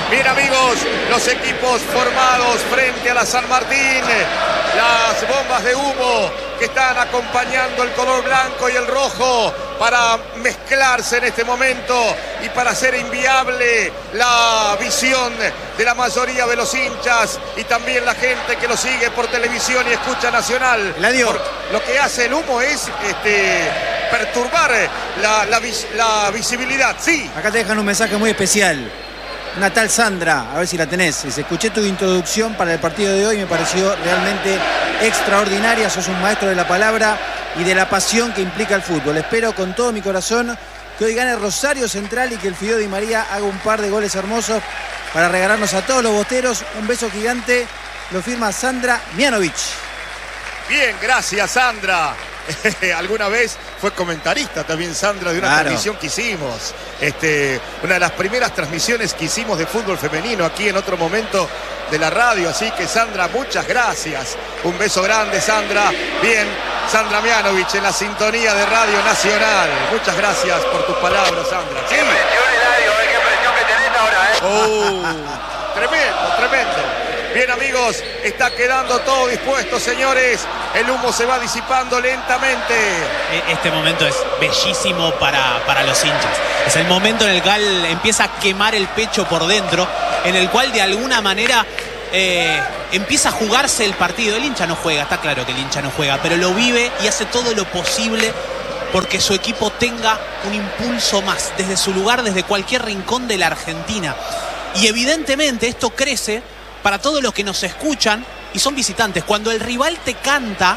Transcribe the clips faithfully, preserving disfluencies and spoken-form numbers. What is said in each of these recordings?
Bien, amigos, los equipos formados frente a la San Martín, las bombas de humo que están acompañando el color blanco y el rojo para mezclarse en este momento y para hacer inviable la visión de la mayoría de los hinchas y también la gente que lo sigue por televisión y escucha Nacional. Por, lo que hace el humo es este, perturbar la, la, la visibilidad, sí. Acá te dejan un mensaje muy especial. Una tal Sandra, a ver si la tenés. Dice, escuché tu introducción para el partido de hoy, me pareció realmente extraordinaria. Sos un maestro de la palabra y de la pasión que implica el fútbol. Espero con todo mi corazón que hoy gane Rosario Central y que el Fideo Di María haga un par de goles hermosos para regalarnos a todos los bosteros. Un beso gigante. Lo firma Sandra Mianovic. Bien, gracias, Sandra. Alguna vez fue comentarista también Sandra de una claro. transmisión que hicimos. Este, una de las primeras transmisiones que hicimos de fútbol femenino aquí en otro momento de la radio. Así que, Sandra, muchas gracias. Un beso grande, Sandra. Bien, Sandra Mianovic en la sintonía de Radio Nacional. Muchas gracias por tus palabras, Sandra. ¿Sí? Qué presión, Eladio, ¿eh? Qué presión que tenés ahora, ¿eh? Oh, tremendo, tremendo. Bien, amigos, está quedando todo dispuesto, señores. El humo se va disipando lentamente. Este momento es bellísimo para, para los hinchas. Es el momento en el cual empieza a quemar el pecho por dentro, en el cual de alguna manera eh, empieza a jugarse el partido. El hincha no juega, está claro que el hincha no juega, pero lo vive y hace todo lo posible porque su equipo tenga un impulso más desde su lugar, desde cualquier rincón de la Argentina. Y evidentemente esto crece para todos los que nos escuchan y son visitantes. Cuando el rival te canta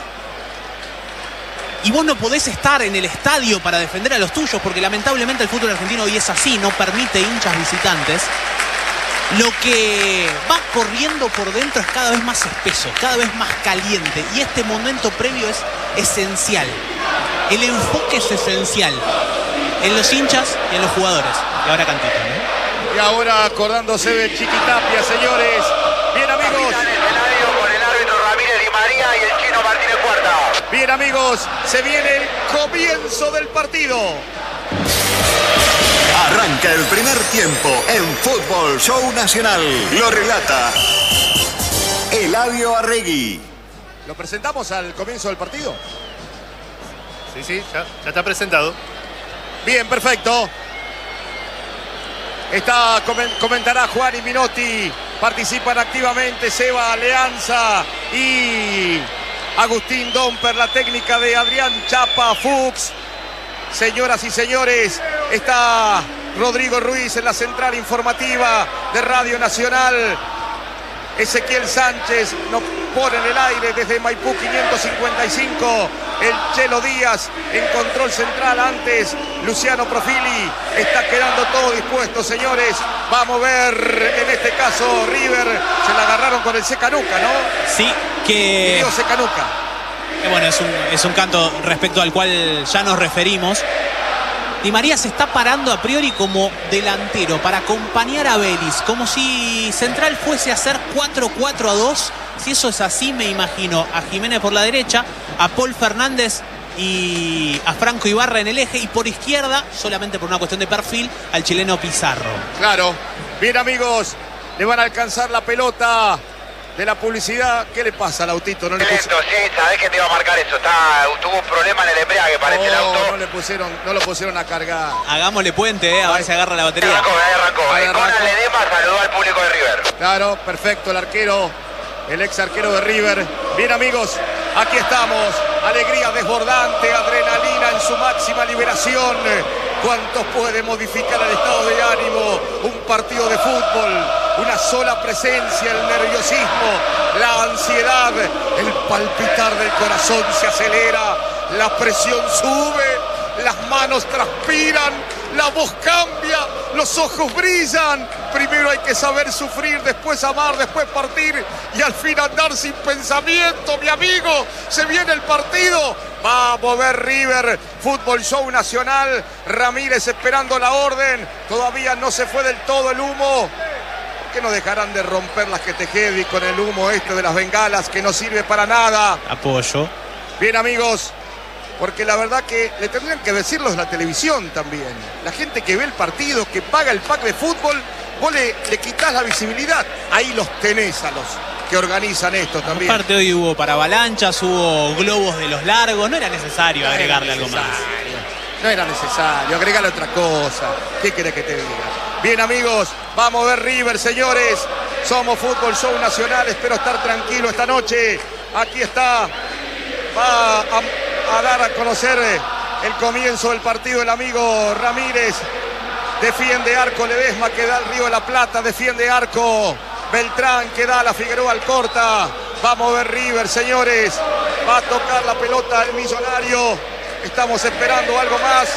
y vos no podés estar en el estadio para defender a los tuyos, porque lamentablemente el fútbol argentino hoy es así, no permite hinchas visitantes, lo que va corriendo por dentro es cada vez más espeso, cada vez más caliente. Y este momento previo es esencial. El enfoque es esencial en los hinchas y en los jugadores. Y ahora Cantito, ¿no? Y ahora acordándose de Chiquitapia, señores. Bien, amigos. Con el árbitro Ramírez Di María y el chino Martínez Cuarta. Bien, amigos, se viene el comienzo del partido. Arranca el primer tiempo en Fútbol Show Nacional. Lo relata Eladio Arregui. ¿Lo presentamos al comienzo del partido? Sí, sí, ya, ya está presentado. Bien, perfecto. Está, comentará Juan y Minotti. Participan activamente Seba Alianza y Agustín Domper, la técnica de Adrián Chapa Fuchs. Señoras y señores, está Rodrigo Ruiz en la central informativa de Radio Nacional. Ezequiel Sánchez nos pone en el aire desde Maipú quinientos cincuenta y cinco. El Chelo Díaz en control central. Antes Luciano Profili. Está quedando todo dispuesto, señores. Va a mover en este caso River. Se la agarraron con el Secanuca, ¿no? Sí, que... Diego Secanuca. Que bueno, es un, es un canto respecto al cual ya nos referimos. Di María se está parando a priori como delantero para acompañar a Vélez, como si Central fuese a hacer cuatro cuatro a dos. Si eso es así, me imagino a Jiménez por la derecha, a Paul Fernández y a Franco Ibarra en el eje, y por izquierda, solamente por una cuestión de perfil, al chileno Pizarro. Claro. Bien, amigos, le van a alcanzar la pelota de la publicidad. ¿Qué le pasa al autito? ¿No le Lento, pusieron? sí, sabés que te iba a marcar eso. Está, tuvo un problema en el embrague, parece Oh, el auto. no le pusieron, no lo pusieron a cargar. Hagámosle puente, eh, a ver si agarra la Ahí batería. arrancó, ahí arrancó. Ahí Ahí Conan arrancó. Ledema saludó al público de River. Claro, perfecto, el arquero, el ex arquero de River. Bien, amigos, aquí estamos. Alegría desbordante, adrenalina en su máxima liberación. ¿Cuántos puede modificar el estado de ánimo? Un partido de fútbol, una sola presencia, el nerviosismo, la ansiedad, el palpitar del corazón se acelera, la presión sube, las manos transpiran, la voz cambia, los ojos brillan. Primero hay que saber sufrir, después amar, después partir y al fin andar sin pensamiento, mi amigo. Se viene el partido. Va a mover River. Fútbol Show Nacional. Ramírez esperando la orden. Todavía no se fue del todo el humo. ¿Por qué no dejarán de romper las que Tejedi con el humo este de las bengalas que no sirve para nada? Apoyo. Bien, amigos. Porque la verdad que le tendrían que decirlos la televisión también. La gente que ve el partido, que paga el pack de fútbol, vos le, le quitás la visibilidad. Ahí los tenés a los que organizan esto también. Aparte hoy hubo para avalanchas, hubo globos de los largos, no era necesario No agregarle era algo más. No era necesario, agregarle otra cosa. ¿Qué querés que te diga? Bien, amigos, vamos a ver River, señores. Somos Fútbol Show Nacional, espero estar tranquilo esta noche. Aquí está, va a, a dar a conocer el comienzo del partido el amigo Ramírez. Defiende arco Ledesma, que da al Río de la Plata, defiende arco Beltrán, que da a la Figueroa Alcorta. Vamos a ver River, señores. Va a tocar la pelota el Millonario. Estamos esperando algo más.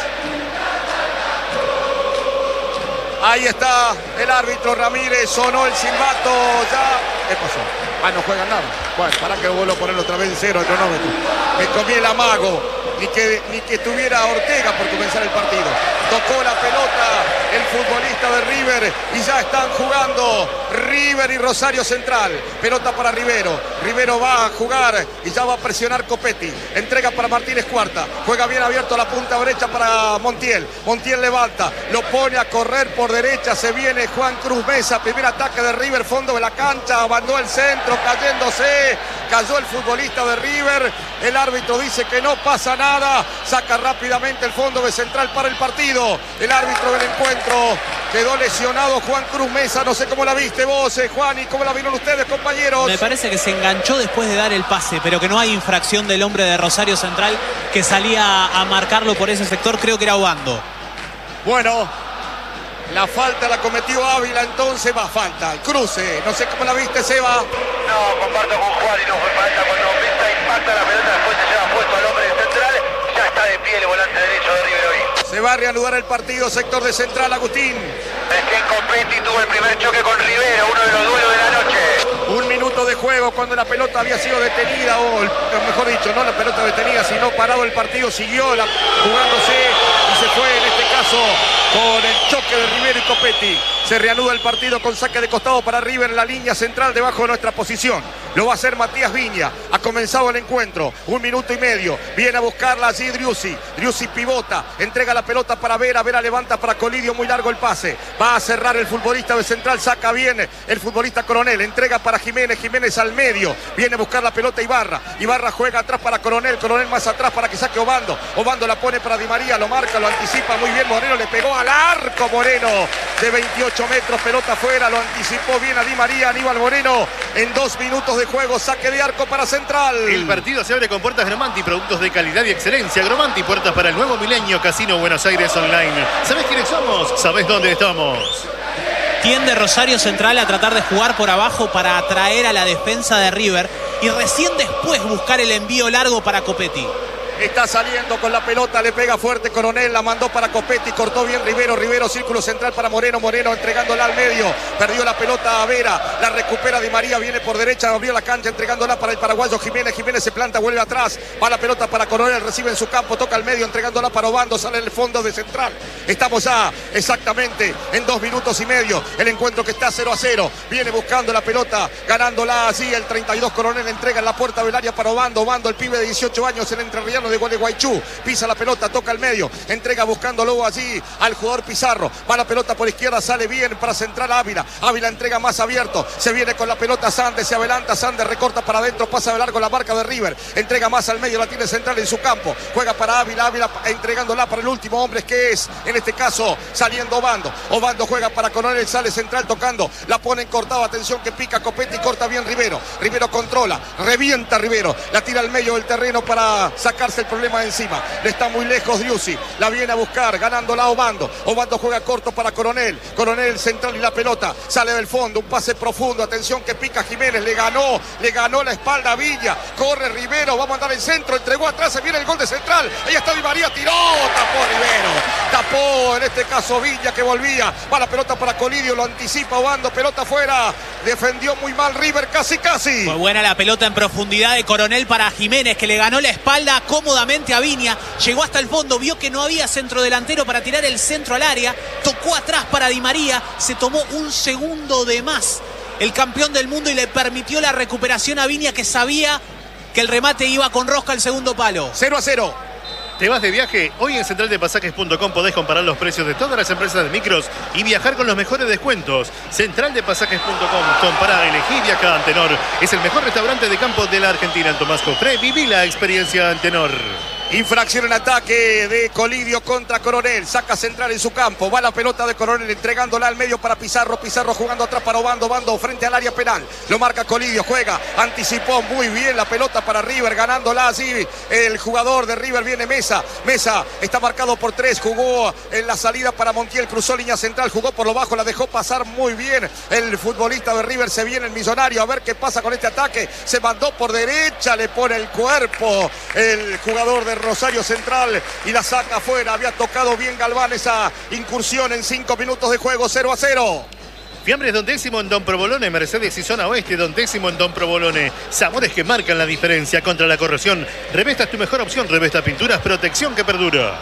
Ahí está el árbitro Ramírez, sonó el silbato ya. ¿Qué pasó? Ah, no juegan nada. Bueno, para que vuelvo a ponerlo otra vez en cero el cronómetro. Me comí el amago. Ni que, ni que tuviera Ortega por comenzar el partido. Tocó la pelota el futbolista de River y ya están jugando River y Rosario Central. Pelota para Rivero. Rivero va a jugar y ya va a presionar Copetti. Entrega para Martínez Cuarta. Juega bien abierto a la punta derecha para Montiel. Montiel levanta. Lo pone a correr por derecha. Se viene Juan Cruz Mesa. Primer ataque de River. Fondo de la cancha. Abandonó el centro cayéndose. Cayó el futbolista de River. El árbitro dice que no pasa nada. Saca rápidamente el fondo de Central para el partido. El árbitro del encuentro. Quedó lesionado Juan Cruz Mesa. No sé cómo la viste vos, eh, Juan, y cómo la vieron ustedes, compañeros. Me parece que se enganchó después de dar el pase, pero que no hay infracción del hombre de Rosario Central que salía a marcarlo por ese sector. Creo que era Obando. Bueno, la falta la cometió Ávila, entonces va falta. El cruce. No sé cómo la viste, Seba. No, comparto con Juan y no fue falta. Cuando Mesa impacta la pelota, después se lleva puesto al hombre de Central. Ya está de pie el volante derecho de River hoy. Se va a reanudar el partido, sector de Central, Agustín. Es que Copetti tuvo el primer choque con Rivero, uno de los duelos de la noche. Un minuto de juego cuando la pelota había sido detenida, o el- mejor dicho, no la pelota detenida, sino parado el partido, siguió la, jugándose y se fue en este caso con el choque de Rivero y Copetti. Se reanuda el partido con saque de costado para River en la línea central debajo de nuestra posición. Lo va a hacer Matías Viña. Ha comenzado el encuentro. Un minuto y medio. Viene a buscarla allí Driussi. Driussi pivota. Entrega la pelota para Vera. Vera levanta para Colidio. Muy largo el pase. Va a cerrar el futbolista de Central. Saca bien el futbolista Coronel. Entrega para Jiménez. Jiménez al medio. Viene a buscar la pelota Ibarra. Ibarra juega atrás para Coronel. Coronel más atrás para que saque Obando. Obando la pone para Di María. Lo marca, lo anticipa muy bien. Moreno le pegó al arco. Moreno de veintiocho metros. Pelota afuera. Lo anticipó bien a Di María. Aníbal Moreno en dos minutos de juego. Saque de arco para Central. El partido se abre con puertas Gromanti, productos de calidad y excelencia. Gromanti, puertas para el nuevo milenio. Casino Buenos Aires Online. ¿Sabés quiénes somos? ¿Sabés dónde estamos? Tiende Rosario Central a tratar de jugar por abajo para atraer a la defensa de River y recién después buscar el envío largo para Copetti. Está saliendo con la pelota, le pega fuerte Coronel, la mandó para Copetti, cortó bien Rivero, Rivero, círculo central para Moreno, Moreno entregándola al medio, perdió la pelota a Vera, la recupera Di María, viene por derecha, abrió la cancha, entregándola para el paraguayo Jiménez, Jiménez se planta, vuelve atrás, va la pelota para Coronel, recibe en su campo, toca al medio, entregándola para Obando, sale en el fondo de Central. Estamos ya exactamente en dos minutos y medio, el encuentro que está cero a cero, viene buscando la pelota, ganándola así, el treinta y dos Coronel entrega en la puerta del área para Obando, Obando el pibe de dieciocho años, el entrerriano de Gualeguaychú, pisa la pelota, toca al medio, entrega buscándolo allí al jugador Pizarro, va la pelota por izquierda, sale bien para Central Ávila, Ávila entrega más abierto, se viene con la pelota Sande, se adelanta Sande, recorta para adentro, pasa de largo la marca de River, entrega más al medio, la tiene Central en su campo, juega para Ávila, Ávila entregándola para el último hombre que es, en este caso, saliendo Obando, Obando juega para Coronel, sale Central tocando, la pone en cortado, atención que pica Copetti, corta bien Rivero, Rivero controla, revienta Rivero, la tira al medio del terreno para sacarse el problema de encima, le está muy lejos Driussi, la viene a buscar, ganándola Obando, Obando juega corto para Coronel, Coronel Central y la pelota, sale del fondo, un pase profundo, atención que pica Jiménez, le ganó, le ganó la espalda a Villa, corre Rivero, va a mandar el centro, entregó atrás, se viene el gol de Central, ahí está Di María, tiró, tapó Rivero, tapó en este caso Villa que volvía, va la pelota para Colidio, lo anticipa Obando, pelota afuera, defendió muy mal River, casi casi. Fue buena la pelota en profundidad de Coronel para Jiménez, que le ganó la espalda cómodamente a Viña, llegó hasta el fondo, vio que no había centro delantero para tirar el centro al área, tocó atrás para Di María, se tomó un segundo de más el campeón del mundo y le permitió la recuperación a Viña, que sabía que el remate iba con rosca al segundo palo. cero a cero. ¿Te vas de viaje? Hoy en central de pasajes punto com podés comparar los precios de todas las empresas de micros y viajar con los mejores descuentos. central de pasajes punto com. Compará, elegí, viaja. Antenor es el mejor restaurante de campo de la Argentina. En Tomás Cofré, viví la experiencia Antenor. Infracción en ataque de Colidio contra Coronel. Saca Central en su campo. Va la pelota de Coronel entregándola al medio para Pizarro. Pizarro jugando atrás para Obando. Obando frente al área penal. Lo marca Colidio. Juega. Anticipó muy bien la pelota para River. Ganándola así. El jugador de River viene Mesa. Mesa está marcado por tres. Jugó en la salida para Montiel. Cruzó línea central. Jugó por lo bajo. La dejó pasar muy bien. El futbolista de River se viene el millonario. A ver qué pasa con este ataque. Se mandó por derecha. Le pone el cuerpo. El jugador de Rosario Central y la saca afuera. Había tocado bien Galván esa incursión en cinco minutos de juego. Cero a cero. Fiambres Don Décimo en Don Provolone, Mercedes y Zona Oeste, Don Décimo en Don Provolone. Sabores que marcan la diferencia contra la corrosión. Revesta es tu mejor opción. Revesta Pinturas, protección que perdura.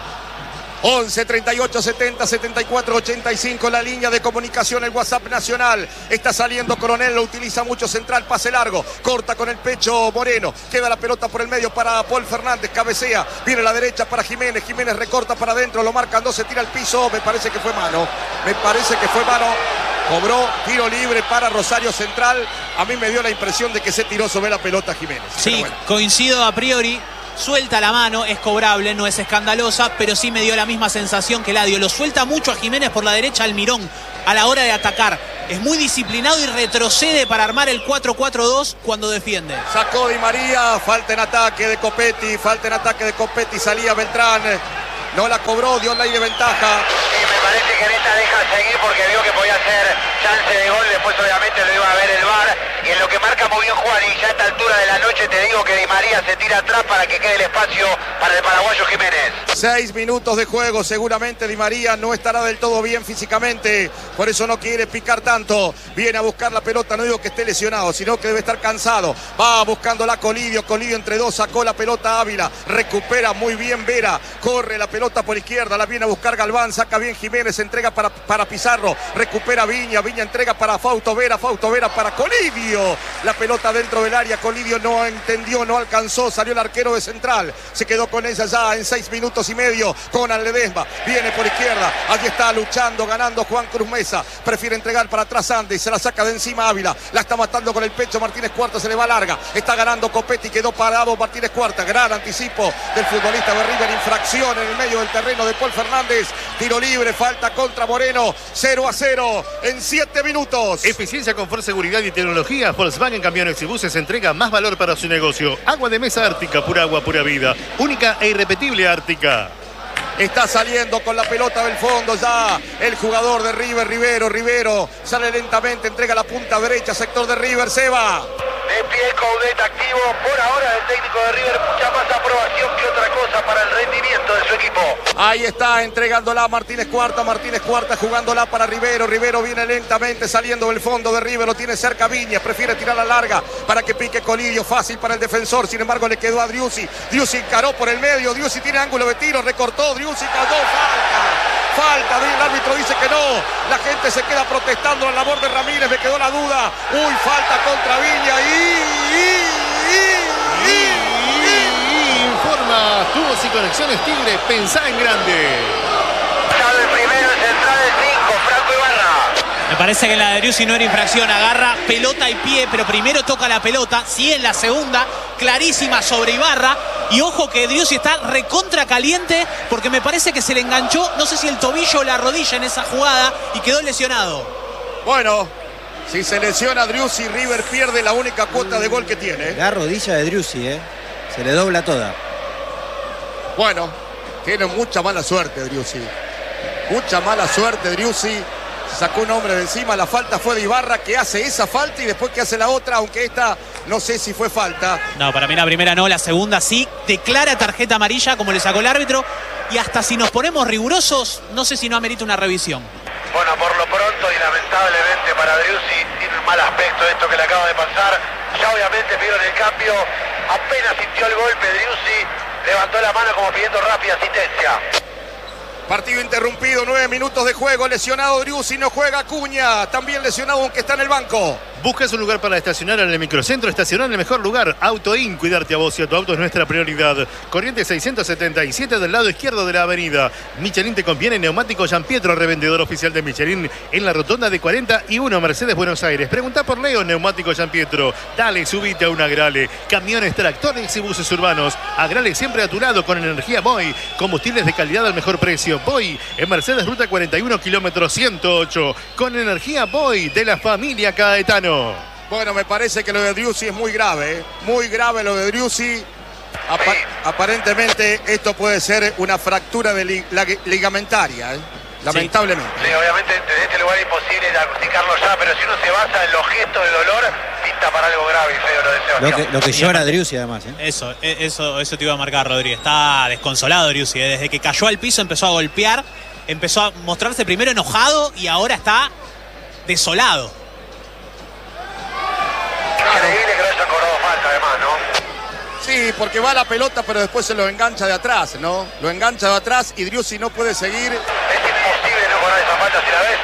once, treinta y ocho, setenta, setenta y cuatro, ochenta y cinco, la línea de comunicación, el WhatsApp nacional. Está saliendo Coronel, lo utiliza mucho Central, pase largo, corta con el pecho Moreno. Queda la pelota por el medio para Paul Fernández, cabecea, viene a la derecha para Jiménez. Jiménez recorta para adentro, lo marcan dos, se tira al piso. Me parece que fue mano, me parece que fue mano. Cobró tiro libre para Rosario Central. A mí me dio la impresión de que se tiró sobre la pelota Jiménez. Sí, bueno, coincido a priori. Suelta la mano, es cobrable, no es escandalosa, pero sí me dio la misma sensación que Eladio. Lo suelta mucho a Jiménez por la derecha Almirón a la hora de atacar. Es muy disciplinado y retrocede para armar el cuatro cuatro dos cuando defiende. Sacó Di María, falta en ataque de Copetti, falta en ataque de Copetti, salía Beltrán. No la cobró, dio la de ventaja. Sí, me parece que en esta deja seguir porque vio que podía ser chance de gol. Después obviamente lo iba a ver el V A R. Y en lo que marca muy bien Juan, y ya a esta altura de la noche te digo que Di María se tira atrás para que quede el espacio para el paraguayo Jiménez. Seis minutos de juego, seguramente Di María no estará del todo bien físicamente, por eso no quiere picar tanto. Viene a buscar la pelota, no digo que esté lesionado, sino que debe estar cansado. Va buscándola Colidio, Colidio entre dos, sacó la pelota Ávila, recupera muy bien Vera, corre la pelota por izquierda, la viene a buscar Galván, saca bien Jiménez, entrega para, para Pizarro, recupera Viña, Viña entrega para Fausto Vera, Fausto Vera para Colidio. La pelota dentro del área, Colidio no entendió, no alcanzó, salió el arquero de Central, se quedó con ella ya en seis minutos y medio. Conan Ledesma viene por izquierda, allí está luchando, ganando Juan Cruz Mesa, prefiere entregar para atrás Andy, se la saca de encima Ávila, la está matando con el pecho Martínez Cuarta, se le va larga, está ganando Copetti, quedó parado Martínez Cuarta, gran anticipo del futbolista de River, infracción en el medio del terreno de Paul Fernández, tiro libre, falta contra Moreno, cero a cero en siete minutos. Eficiencia, confort, seguridad y tecnología. Volkswagen Camiones y Buses entrega más valor para su negocio. Agua de mesa Ártica, pura agua, pura vida. Única e irrepetible Ártica. Está saliendo con la pelota del fondo ya el jugador de River, Rivero, Rivero, sale lentamente, entrega la punta derecha, sector de River, se va. De pie Coudet activo, por ahora el técnico de River, mucha más aprobación que otra cosa para el rendimiento de su equipo. Ahí está entregándola Martínez Cuarta, Martínez Cuarta jugándola para Rivero, Rivero viene lentamente saliendo del fondo de River, lo tiene cerca Viñas, prefiere tirarla larga para que pique Colidio, fácil para el defensor, sin embargo le quedó a Driussi, Driussi encaró por el medio, Driussi tiene ángulo de tiro, recortó, Driussi cayó, falta, falta, el árbitro dice que no, la gente se queda protestando a la labor de Ramírez, me quedó la duda, uy, falta contra Viña y... y, y, y, y. Informa Tubos y Conexiones Tigre, pensá en grande. Sabe primero el central del cinco, Franco Ibarra. Me parece que en la de Driussi no era infracción, agarra pelota y pie, pero primero toca la pelota, sí en la segunda, clarísima sobre Ibarra. Y ojo que Driussi está recontra caliente porque me parece que se le enganchó, no sé si el tobillo o la rodilla en esa jugada y quedó lesionado. Bueno, si se lesiona Driussi, River pierde la única cuota de gol que tiene. La rodilla de Driussi, ¿eh? Se le dobla toda. Bueno, tiene mucha mala suerte Driussi. Mucha mala suerte Driussi. Sacó un hombre de encima, la falta fue de Ibarra, que hace esa falta y después que hace la otra, aunque esta no sé si fue falta. No, para mí la primera no, la segunda sí. Declara tarjeta amarilla como le sacó el árbitro y hasta si nos ponemos rigurosos, no sé si no amerita una revisión. Bueno, por lo pronto y lamentablemente para Driussi tiene un mal aspecto esto que le acaba de pasar. Ya obviamente vieron el cambio, apenas sintió el golpe Driussi, levantó la mano como pidiendo rápida asistencia. Partido interrumpido, nueve minutos de juego, lesionado Driussi, no juega Acuña, también lesionado aunque está en el banco. ¿Buscas un lugar para estacionar en el microcentro? Estacionar en el mejor lugar. AutoIn, cuidarte a vos y a tu auto es nuestra prioridad. Corrientes seiscientos setenta y siete del lado izquierdo de la avenida. Michelin te conviene. Neumático Gianpietro, revendedor oficial de Michelin en la rotonda de cuarenta y uno Mercedes, Buenos Aires. Pregunta por Leo, Neumático Gianpietro. Dale, subite a un Agrale. Camiones, tractores y buses urbanos. Agrale siempre a tu lado con energía Boy. Combustibles de calidad al mejor precio. Boy en Mercedes, ruta cuarenta y uno, kilómetro ciento ocho. Con energía Boy de la familia Caetano. Bueno, me parece que lo de Driussi es muy grave, ¿eh? Muy grave lo de Driussi. Apa aparentemente esto puede ser una fractura de li ligamentaria, ¿eh? Lamentablemente. Sí, obviamente desde este lugar es imposible diagnosticarlo ya, pero si uno se basa en los gestos del dolor, pinta para algo grave y feo lo de Sebastián. Lo que, lo que llora Driussi además, ¿eh? Eso, eso, eso te iba a marcar, Rodríguez. Está desconsolado Driussi, ¿eh? Desde que cayó al piso empezó a golpear, empezó a mostrarse primero enojado y ahora está desolado. Increíble que no haya cobrado falta además, ¿no? Sí, porque va la pelota, pero después se lo engancha de atrás, ¿no? Lo engancha de atrás y Driussi no puede seguir. Es imposible no cobrar esa falta si la ves,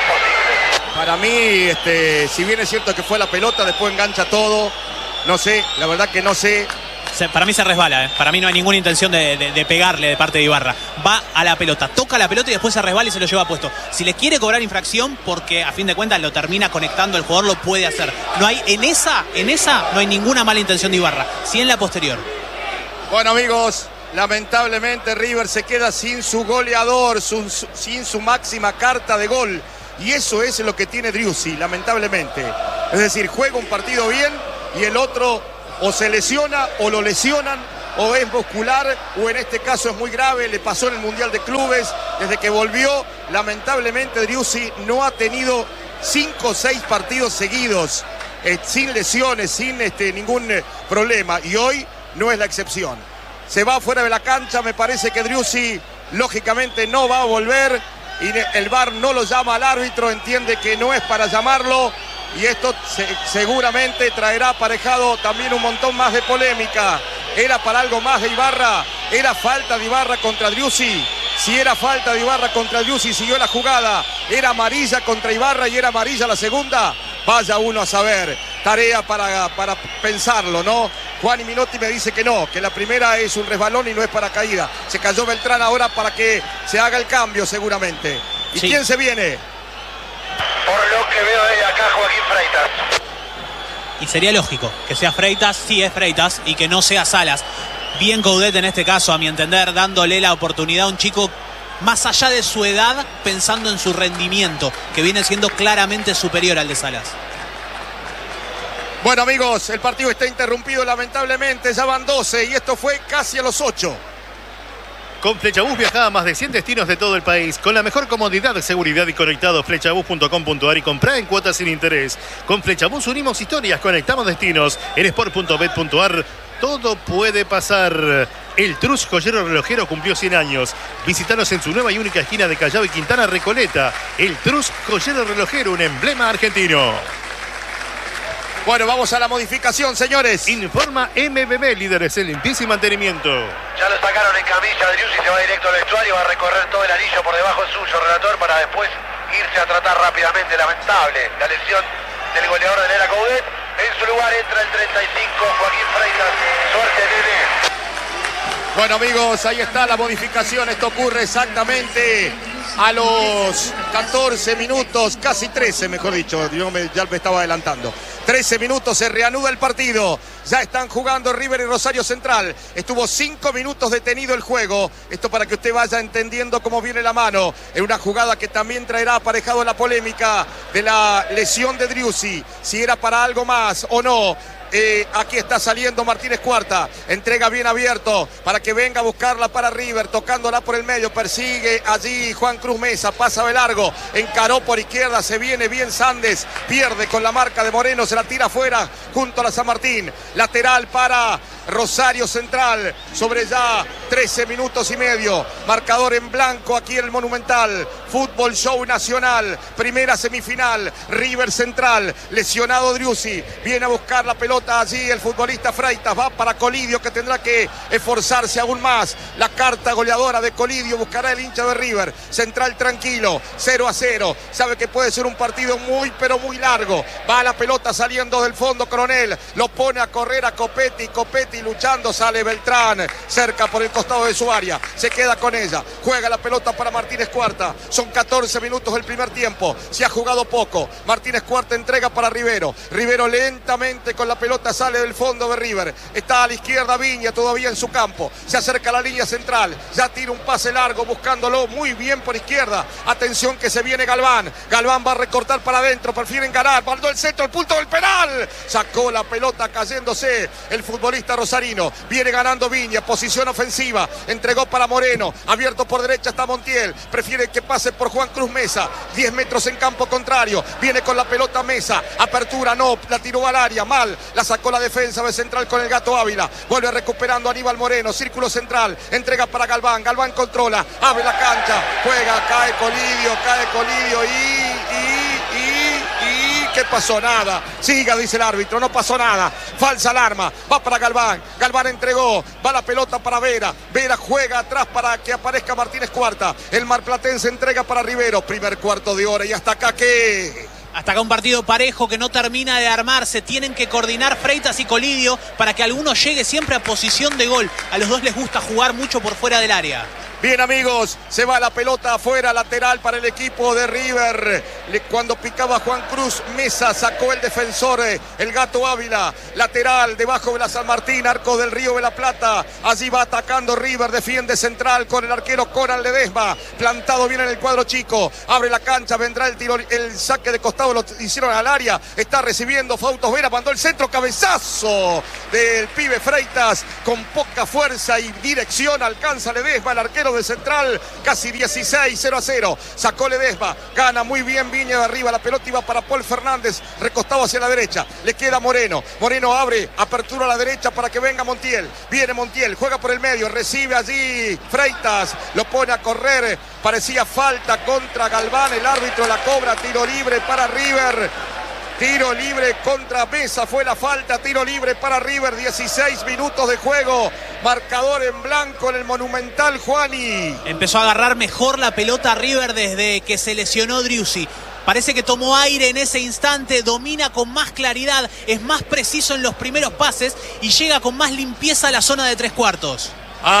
es imposible. Para mí, este, si bien es cierto que fue la pelota, después engancha todo. No sé, la verdad que no sé. Se, para mí se resbala, ¿eh? Para mí no hay ninguna intención de, de, de pegarle de parte de Ibarra. Va a la pelota, toca la pelota y después se resbala y se lo lleva puesto. Si le quiere cobrar infracción, porque a fin de cuentas lo termina conectando el jugador, lo puede hacer. No hay, en esa, en esa no hay ninguna mala intención de Ibarra, sí en la posterior. Bueno, amigos, lamentablemente River se queda sin su goleador, su, su, sin su máxima carta de gol. Y eso es lo que tiene Driussi, lamentablemente. Es decir, juega un partido bien y el otro o se lesiona o lo lesionan, o es muscular, o en este caso es muy grave, le pasó en el Mundial de Clubes, desde que volvió, lamentablemente Driussi no ha tenido cinco o seis partidos seguidos, eh, sin lesiones, sin este, ningún eh, problema, y hoy no es la excepción. Se va fuera de la cancha, me parece que Driussi lógicamente no va a volver, y el V A R no lo llama al árbitro, entiende que no es para llamarlo, y esto se, seguramente traerá aparejado también un montón más de polémica. Era para algo más de Ibarra, era falta de Ibarra contra Driussi. Si era falta de Ibarra contra Driussi, siguió la jugada. Era amarilla contra Ibarra y era amarilla la segunda. Vaya uno a saber. Tarea para, para pensarlo, ¿no? Juan y Minotti me dice que no, que la primera es un resbalón y no es para caída. Se cayó Beltrán ahora para que se haga el cambio seguramente. ¿Y sí. quién se viene? Por lo que veo de acá, Joaquín Freitas. Y sería lógico que sea Freitas, sí es Freitas, y que no sea Salas. Bien Coudet en este caso, a mi entender, dándole la oportunidad a un chico más allá de su edad, pensando en su rendimiento, que viene siendo claramente superior al de Salas. Bueno, amigos, el partido está interrumpido lamentablemente, ya van doce y esto fue casi a los ocho. Con Flechabús viaja a más de cien destinos de todo el país. Con la mejor comodidad, seguridad y conectado. Flechabús punto com punto ar y comprá en cuotas sin interés. Con Flechabús unimos historias, conectamos destinos. En sport punto bet punto ar todo puede pasar. El Trus Joyero Relojero cumplió cien años. Visítanos en su nueva y única esquina de Callao y Quintana, Recoleta. El Trus Joyero Relojero, un emblema argentino. Bueno, vamos a la modificación, señores. Informa M B B, líderes en limpieza y mantenimiento. Ya lo sacaron en camilla, Driussi se va directo al vestuario, va a recorrer todo el anillo por debajo suyo, relator, para después irse a tratar rápidamente. Lamentable la lesión del goleador de la era Coudet. En su lugar entra el treinta y cinco, Joaquín Freitas. Suerte, nene. Bueno, amigos, ahí está la modificación. Esto ocurre exactamente a los catorce minutos, casi trece, mejor dicho. Yo me, ya me estaba adelantando. trece minutos, se reanuda el partido. Ya están jugando River y Rosario Central. Estuvo cinco minutos detenido el juego. Esto para que usted vaya entendiendo cómo viene la mano. En una jugada que también traerá aparejado la polémica de la lesión de Driussi. Si era para algo más o no. Eh, aquí está saliendo Martínez Cuarta, entrega bien abierto para que venga a buscarla para River, tocándola por el medio, persigue allí Juan Cruz Mesa, pasa de largo, encaró por izquierda, se viene bien Sandes, pierde con la marca de Moreno, se la tira afuera junto a la San Martín, lateral para Rosario Central sobre ya trece minutos y medio. Marcador en blanco aquí en el Monumental. Fútbol Show Nacional. Primera semifinal. River Central. Lesionado Driussi. Viene a buscar la pelota allí el futbolista Freitas. Va para Colidio, que tendrá que esforzarse aún más. La carta goleadora de Colidio buscará el hincha de River. Central tranquilo. cero a cero. Sabe que puede ser un partido muy pero muy largo. Va la pelota saliendo del fondo Coronel. Lo pone a correr a Copetti. Copetti luchando. Sale Beltrán. Cerca por el costado de su área. Se queda con ella. Juega la pelota para Martínez Cuarta. Son catorce minutos del primer tiempo. Se ha jugado poco. Martínez Cuarta entrega para Rivero. Rivero lentamente con la pelota sale del fondo de River. Está a la izquierda Viña todavía en su campo. Se acerca a la línea central. Ya tira un pase largo buscándolo muy bien por izquierda. Atención que se viene Galván. Galván va a recortar para adentro. Prefieren ganar. Mandó el centro, el punto del penal. Sacó la pelota cayéndose el futbolista rosarino. Viene ganando Viña. Posición ofensiva. Entregó para Moreno. Abierto por derecha está Montiel. Prefiere que pase por Juan Cruz Mesa. diez metros en campo contrario. Viene con la pelota Mesa. Apertura no. La tiró al área. Mal. La sacó la defensa de Central con el Gato Ávila. Vuelve recuperando Aníbal Moreno. Círculo central. Entrega para Galván. Galván controla. Abre la cancha. Juega. Cae Colidio. Cae Colidio. Y... y... y... y... ¿qué pasó? Nada. Siga, dice el árbitro. No pasó nada. Falsa alarma. Va para Galván. Galván entregó. Va la pelota para Vera. Vera juega atrás para que aparezca Martínez Cuarta. El marplatense entrega para Rivero. Primer cuarto de hora. Y hasta acá, ¿qué? Hasta acá un partido parejo que no termina de armarse. Tienen que coordinar Freitas y Colidio para que alguno llegue siempre a posición de gol. A los dos les gusta jugar mucho por fuera del área. Bien, amigos, se va la pelota afuera, lateral para el equipo de River. Cuando picaba Juan Cruz Mesa, sacó el defensor, el Gato Ávila. Lateral, debajo de la San Martín, arco del Río de la Plata. Allí va atacando River, defiende Central con el arquero Conan Ledesma. Plantado bien en el cuadro chico. Abre la cancha, vendrá el tiro, el saque de costado, lo hicieron al área. Está recibiendo Fautos Vera, mandó el centro, cabezazo del pibe Freitas. Con poca fuerza y dirección alcanza Ledesma, el arquero de Central, casi dieciséis, cero a cero. Sacó Ledesma, gana muy bien Viña de arriba. La pelota iba para Paul Fernández, recostado hacia la derecha. Le queda Moreno. Moreno abre, apertura a la derecha para que venga Montiel. Viene Montiel, juega por el medio, recibe allí Freitas, lo pone a correr. Parecía falta contra Galván. El árbitro la cobra, tiro libre para River. Tiro libre contra Mesa, fue la falta, tiro libre para River, dieciséis minutos de juego, marcador en blanco en el Monumental, Juani. Empezó a agarrar mejor la pelota River desde que se lesionó Driussi. Parece que tomó aire en ese instante, domina con más claridad, es más preciso en los primeros pases y llega con más limpieza a la zona de tres cuartos.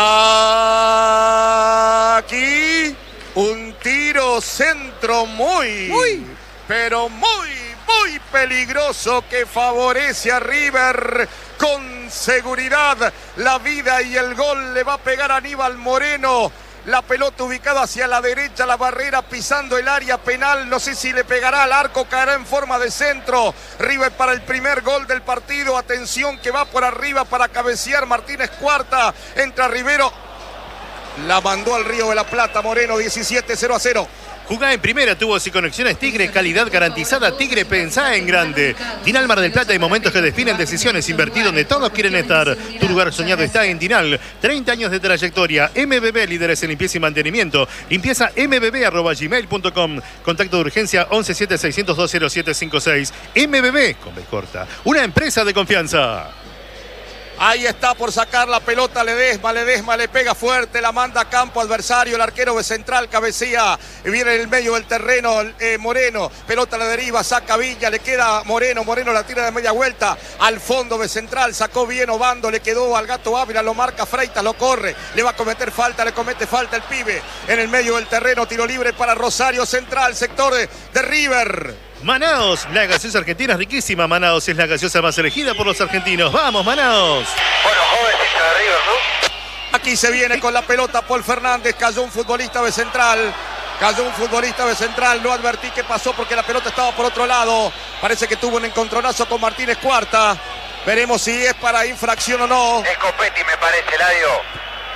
Aquí un tiro centro muy, muy, pero muy... muy peligroso que favorece a River. Con seguridad la vida y el gol le va a pegar a Aníbal Moreno. La pelota ubicada hacia la derecha, la barrera pisando el área penal. No sé si le pegará al arco, caerá en forma de centro. River para el primer gol del partido. Atención que va por arriba para cabecear Martínez Cuarta. Entra Rivero. La mandó al Río de la Plata Moreno, diecisiete, cero a cero. Jugá en primera, tubos y conexiones Tigre, calidad garantizada. Tigre, pensá en grande. Tinal Mar del Plata, hay momentos que definen decisiones. Invertir donde todos quieren estar. Tu lugar soñado está en Tinal. treinta años de trayectoria. M B B, líderes en limpieza y mantenimiento. Limpieza m b b arroba gmail punto com. Contacto de urgencia once siete seiscientos dos cero siete cinco seis. M B B, con B corta. Una empresa de confianza. Ahí está por sacar la pelota Ledesma, Ledesma le pega fuerte, la manda a campo adversario, el arquero de Central cabecea, viene en el medio del terreno eh, Moreno, pelota a la deriva, saca Villa, le queda Moreno, Moreno la tira de media vuelta, al fondo de Central, sacó bien Obando, le quedó al Gato Ávila, lo marca Freitas, lo corre, le va a cometer falta, le comete falta el pibe, en el medio del terreno, tiro libre para Rosario Central, sector de, de River. Manaos, la gaseosa argentina es riquísima. Manaos es la gaseosa más elegida por los argentinos. ¡Vamos, Manaos! Bueno, jovencito de River, ¿no? Aquí se viene con la pelota Paul Fernández. Cayó un futbolista de Central. Cayó un futbolista de Central. No advertí qué pasó porque la pelota estaba por otro lado. Parece que tuvo un encontronazo con Martínez Cuarta. Veremos si es para infracción o no. Es Copetti, me parece, Eladio.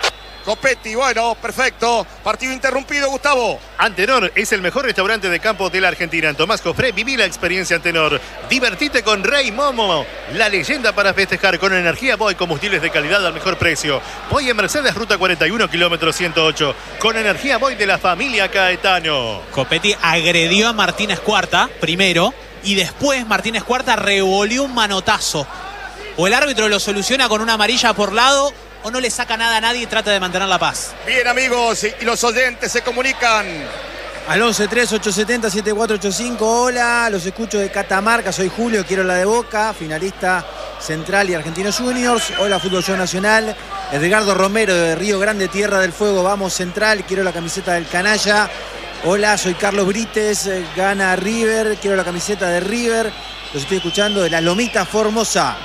Copetti, bueno, perfecto. Partido interrumpido, Gustavo. Antenor es el mejor restaurante de campo de la Argentina. En Tomás Cofré, viví la experiencia Antenor. Divertite con Rey Momo, la leyenda para festejar con energía Boy, combustibles de calidad al mejor precio. Boy en Mercedes, ruta cuarenta y uno, kilómetro ciento ocho. Con energía Boy de la familia Caetano. Copetti agredió a Martínez Cuarta primero y después Martínez Cuarta revolvió un manotazo. O el árbitro lo soluciona con una amarilla por lado, o no le saca nada a nadie y trata de mantener la paz. Bien, amigos, y los oyentes se comunican al once tres ocho siete cero siete cuatro ocho cinco. Hola, los escucho de Catamarca, soy Julio, quiero la de Boca, finalista Central y Argentinos Juniors. Hola, Fútbol Show Nacional. Edgardo Romero de Río Grande, Tierra del Fuego, vamos Central, quiero la camiseta del canalla. Hola, soy Carlos Brites, gana River, quiero la camiseta de River. Los estoy escuchando de la Lomita Formosa.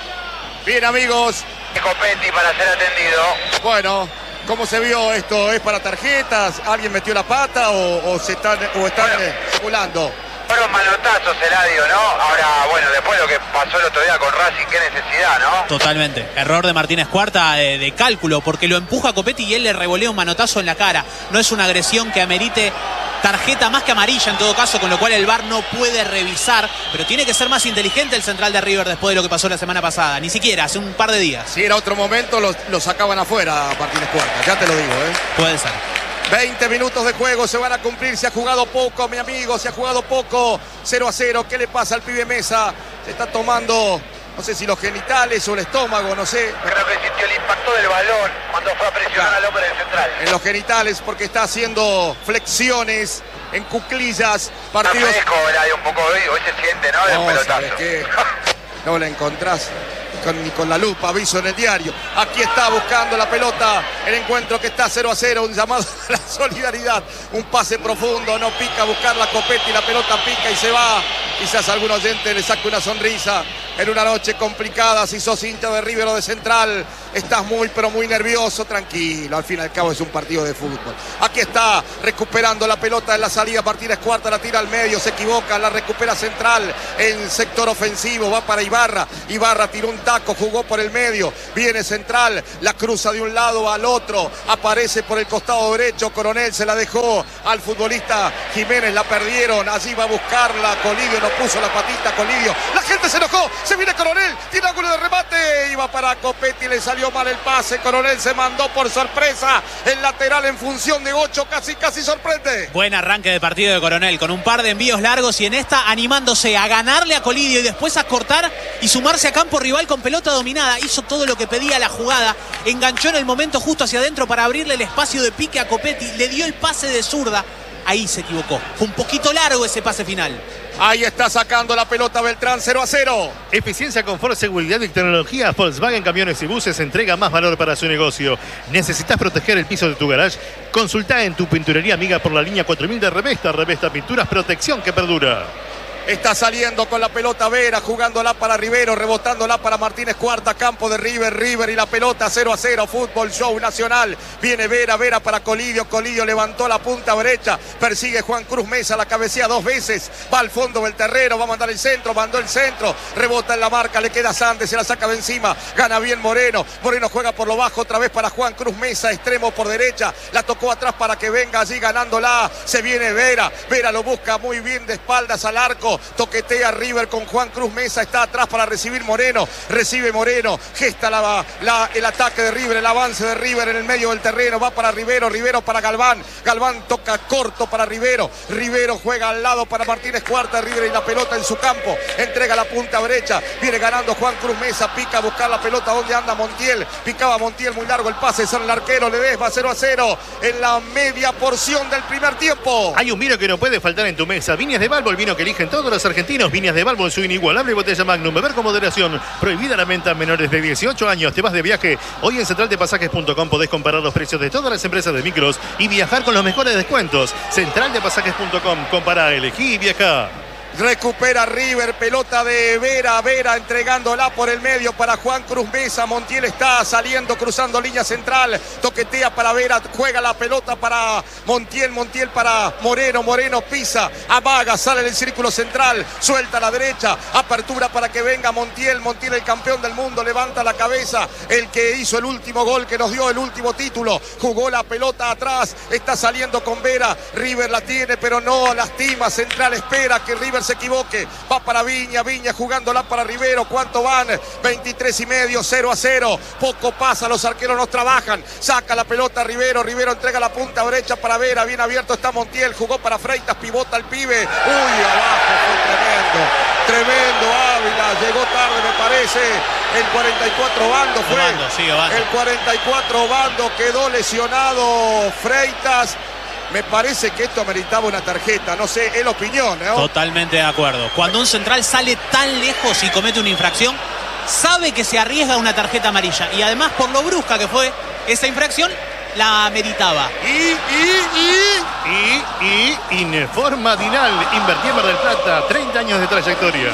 Bien, amigos. Copetti para ser atendido. Bueno, ¿cómo se vio esto? ¿Es para tarjetas? ¿Alguien metió la pata o, o se están, o están bueno, eh, simulando? Fueron manotazos, Eladio, ¿no? Ahora, bueno, después de lo que pasó el otro día con Racing, qué necesidad, ¿no? Totalmente. Error de Martínez Cuarta de, de cálculo, porque lo empuja a Copetti y él le revolea un manotazo en la cara. No es una agresión que amerite tarjeta más que amarilla en todo caso, con lo cual el V A R no puede revisar, pero tiene que ser más inteligente el central de River después de lo que pasó la semana pasada, ni siquiera, hace un par de días. Si era otro momento, lo, lo sacaban afuera a Martínez Cuarta, ya te lo digo, ¿eh? Puede ser. veinte minutos de juego, se van a cumplir, se ha jugado poco, mi amigo, se ha jugado poco, cero a cero, ¿qué le pasa al pibe Mesa? Se está tomando, no sé si los genitales o el estómago, no sé. Creo que sintió el impacto del balón cuando fue a presionar al hombre del central. En los genitales, porque está haciendo flexiones en cuclillas. Partidos... Está fresco, Eladio, un poco hoy, hoy se siente, ¿no? De no, un pelotazo. ¿sabes qué? No la encontrás con, ni con la lupa, aviso en el diario. Aquí está buscando la pelota, el encuentro que está cero a cero, un llamado a la solidaridad, un pase profundo, no pica, buscar la Copetti, la pelota pica y se va. Quizás algún oyente le saque una sonrisa en una noche complicada. Si sos hincha de River o de Central, estás muy pero muy nervioso, tranquilo, al fin y al cabo es un partido de fútbol. Aquí está recuperando la pelota en la salida, Martínez Cuarta la tira al medio, se equivoca, la recupera Central en sector ofensivo, va para Ibarra, Ibarra tiró un taco, jugó por el medio, viene Central, la cruza de un lado al otro, aparece por el costado derecho, Coronel se la dejó al futbolista Jiménez, la perdieron, allí va a buscarla, Colidio no puso la patita, Colidio, la gente se enojó, se viene Coronel, tiene ángulo de remate, iba para Copetti, le salió mal el pase, Coronel se mandó por sorpresa, el lateral en función de ocho, casi casi sorprende. Buen arranque de partido de Coronel, con un par de envíos largos y en esta animándose a ganarle a Colidio y después a cortar y sumarse a campo rival con pelota dominada, hizo todo lo que pedía la jugada, enganchó en el momento justo hacia adentro para abrirle el espacio de pique a Copetti, le dio el pase de zurda, ahí se equivocó, fue un poquito largo ese pase final. Ahí está sacando la pelota Beltrán, cero a cero. Eficiencia, confort, seguridad y tecnología. Volkswagen Camiones y Buses entrega más valor para su negocio. ¿Necesitas proteger el piso de tu garage? Consulta en tu pinturería amiga por la línea cuatro mil de Revesta. Revesta Pinturas, protección que perdura. Está saliendo con la pelota Vera, jugándola para Rivero, rebotándola para Martínez Cuarta, campo de River, River y la pelota cero a cero, Fútbol Show Nacional. Viene Vera, Vera para Colidio, Colidio levantó la punta derecha, persigue Juan Cruz Mesa, la cabecea dos veces, va al fondo del terreno, va a mandar el centro, mandó el centro, rebota en la marca, le queda Sandes, se la saca de encima, gana bien Moreno, Moreno juega por lo bajo, otra vez para Juan Cruz Mesa, extremo por derecha, la tocó atrás para que venga allí ganándola, se viene Vera, Vera lo busca muy bien de espaldas al arco, toquetea River con Juan Cruz Mesa, está atrás para recibir Moreno, recibe Moreno, gesta la, la, el ataque de River, el avance de River en el medio del terreno, va para Rivero, Rivero para Galván, Galván toca corto para Rivero, Rivero juega al lado para Martínez Cuarta, River y la pelota en su campo, entrega la punta derecha, viene ganando Juan Cruz Mesa, pica a buscar la pelota, donde anda Montiel, picaba Montiel, muy largo el pase, son el arquero, Ledesma, cero a cero en la media porción del primer tiempo. Hay un vino que no puede faltar en tu mesa, Viñas de Balbo, el vino que eligen todos los argentinos. Viñas de Balbo en su inigualable botella Magnum. Beber con moderación. Prohibida la venta a menores de dieciocho años. Te vas de viaje. Hoy en central de pasajes punto com podés comparar los precios de todas las empresas de micros y viajar con los mejores descuentos. central de pasajes punto com. Compará, elegí y viajá. Recupera River, pelota de Vera, Vera entregándola por el medio para Juan Cruz Mesa. Montiel está saliendo, cruzando línea central, toquetea para Vera, juega la pelota para Montiel, Montiel para Moreno, Moreno pisa, amaga, sale del círculo central, suelta a la derecha, apertura para que venga Montiel, Montiel el campeón del mundo, levanta la cabeza, el que hizo el último gol, que nos dio el último título, jugó la pelota atrás, está saliendo con Vera, River la tiene pero no lastima, central espera que River se equivoque, va para Viña, Viña jugándola para Rivero, ¿cuánto van? veintitrés y medio, cero a cero, poco pasa, los arqueros no trabajan, saca la pelota Rivero, Rivero entrega la punta derecha para Vera, bien abierto está Montiel, jugó para Freitas, pivota el pibe, uy, abajo, fue tremendo, tremendo Ávila, llegó tarde me parece, el cuarenta y cuatro Bando fue, Obando, sí, Obando. el cuarenta y cuatro Bando quedó lesionado Freitas. Me parece que esto ameritaba una tarjeta, no sé, es la opinión, ¿no? Totalmente de acuerdo. Cuando un central sale tan lejos y comete una infracción, sabe que se arriesga una tarjeta amarilla. Y además, por lo brusca que fue esa infracción, la meritaba. Y, y, y... Y, y, Informa Dinal, invertí en Mar del Plata, treinta años de trayectoria.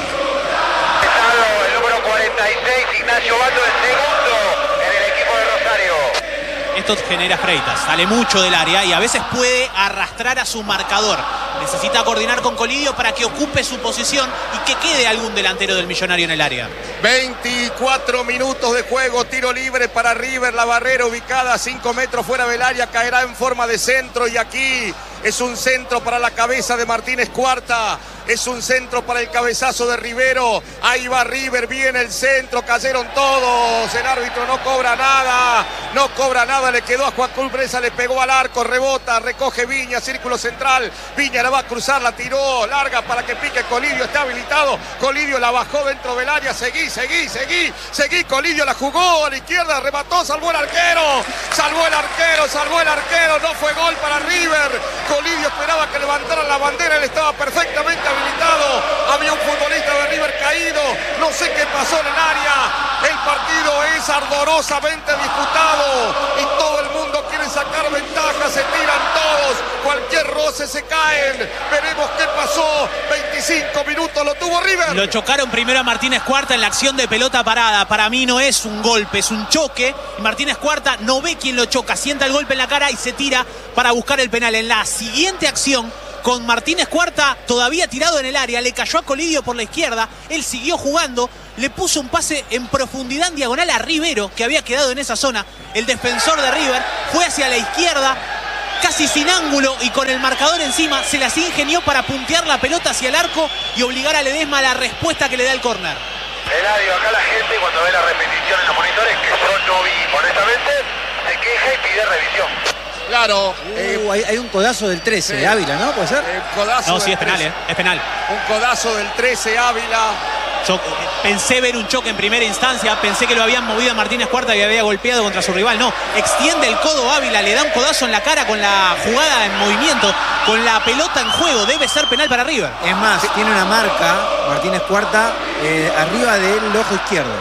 El número cuarenta y seis, Ignacio Bando, el segundo en el equipo de Rosario. Esto genera Freitas, sale mucho del área y a veces puede arrastrar a su marcador. Necesita coordinar con Colidio para que ocupe su posición y que quede algún delantero del Millonario en el área. veinticuatro minutos de juego, tiro libre para River, la barrera ubicada a cinco metros fuera del área, caerá en forma de centro y aquí es un centro para la cabeza de Martínez Cuarta, es un centro para el cabezazo de Rivero, ahí va River, viene el centro, cayeron todos, el árbitro no cobra nada, no cobra nada, le quedó a Juan Cruz Mesa, le pegó al arco, rebota, recoge Viña, círculo central, Viña la va a cruzar, la tiró, larga para que pique Colidio, está habilitado, Colidio la bajó dentro del área, seguí, seguí, seguí, seguí, Colidio la jugó a la izquierda, remató, salvó el arquero, salvó el arquero, salvó el arquero, no fue gol para River, Colidio esperaba que levantaran la bandera, él estaba perfectamente habilitado, había un futbolista de River caído, no sé qué pasó en el área, el partido es ardorosamente disputado y todo el mundo quiere sacar ventaja, se tiran todos, cualquier roce se caen, veremos qué pasó, veinticinco minutos lo tuvo River. Lo chocaron primero a Martínez Cuarta en la acción de pelota parada, para mí no es un golpe, es un choque, y Martínez Cuarta no ve quién lo choca, sienta el golpe en la cara y se tira para buscar el penal. En la siguiente acción, con Martínez Cuarta todavía tirado en el área, le cayó a Colidio por la izquierda, él siguió jugando, le puso un pase en profundidad en diagonal a Rivero, que había quedado en esa zona, el defensor de River, fue hacia la izquierda, casi sin ángulo y con el marcador encima, se las ingenió para puntear la pelota hacia el arco y obligar a Ledesma a la respuesta que le da el córner. Eladio, acá la gente cuando ve la repetición en los monitores, que yo no vi honestamente, se queja y pide revisión. Claro, Uh, eh, hay, hay un codazo del trece, sí. de Ávila, ¿no? ¿Puede ser? eh, codazo No, sí, del es penal, trece. ¿eh? Es penal. Un codazo del trece Ávila. Yo eh, pensé ver un choque en primera instancia, pensé que lo habían movido a Martínez Cuarta y había golpeado contra su rival. No, extiende el codo Ávila, le da un codazo en la cara con la jugada en movimiento, con la pelota en juego. Debe ser penal para River. Es más, tiene una marca, Martínez Cuarta, eh, arriba del ojo izquierdo.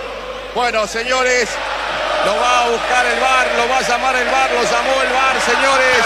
Bueno, señores, lo va a buscar el V A R, lo va a llamar el V A R, lo llamó el V A R, señores.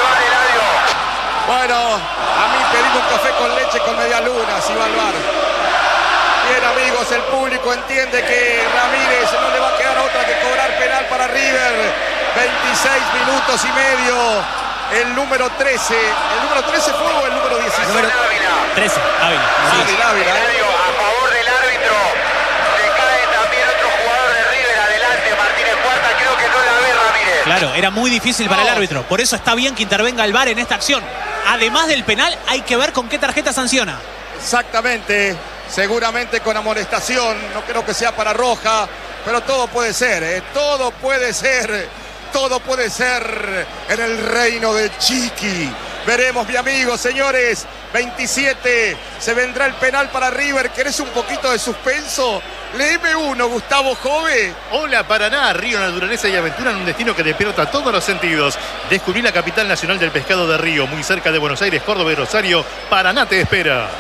Bueno, a mí pedimos un café con leche con media luna, si va al V A R. Bien, amigos, el público entiende que Ramírez no le va a quedar otra que cobrar penal para River. veintiséis minutos y medio. El número trece. ¿El número trece fue o el número dieciséis? Número Ávila. trece, Ávila. Sí, Ávila, Ávila. Eladio, a favor del árbitro. Se cae también otro jugador de River. Adelante, Martínez Cuarta. Creo que no la ve Ramírez. Claro, era muy difícil para No. el árbitro. Por eso está bien que intervenga el V A R en esta acción. Además del penal, hay que ver con qué tarjeta sanciona. Exactamente. Seguramente con amonestación. No creo que sea para roja. Pero todo puede ser, ¿eh? Todo puede ser. Todo puede ser en el reino de Chiqui. Veremos, mi amigo, señores. veintisiete. Se vendrá el penal para River. ¿Querés un poquito de suspenso? Léeme uno, Gustavo Jove. Hola Paraná, río, naturaleza y aventura en un destino que despierta todos los sentidos. Descubrí la capital nacional del pescado de Río, muy cerca de Buenos Aires, Córdoba y Rosario. Paraná te espera.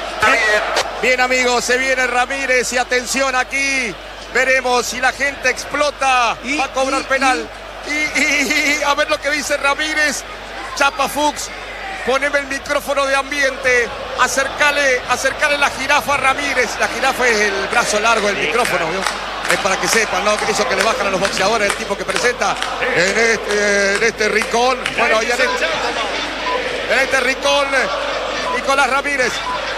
Bien, amigos, se viene Ramírez y atención aquí. Veremos si la gente explota. Y, Va a cobrar y, penal. Y, y- y- a ver lo que dice Ramírez. Chapa Fuchs. poneme el micrófono de ambiente, acercale, acercale la jirafa a Ramírez. La jirafa es el brazo largo del micrófono, ¿vio? Es para que sepan, ¿no? Eso que le bajan a los boxeadores, el tipo que presenta en este, en este rincón. Bueno, ahí en este, en este rincón, Nicolás Ramírez.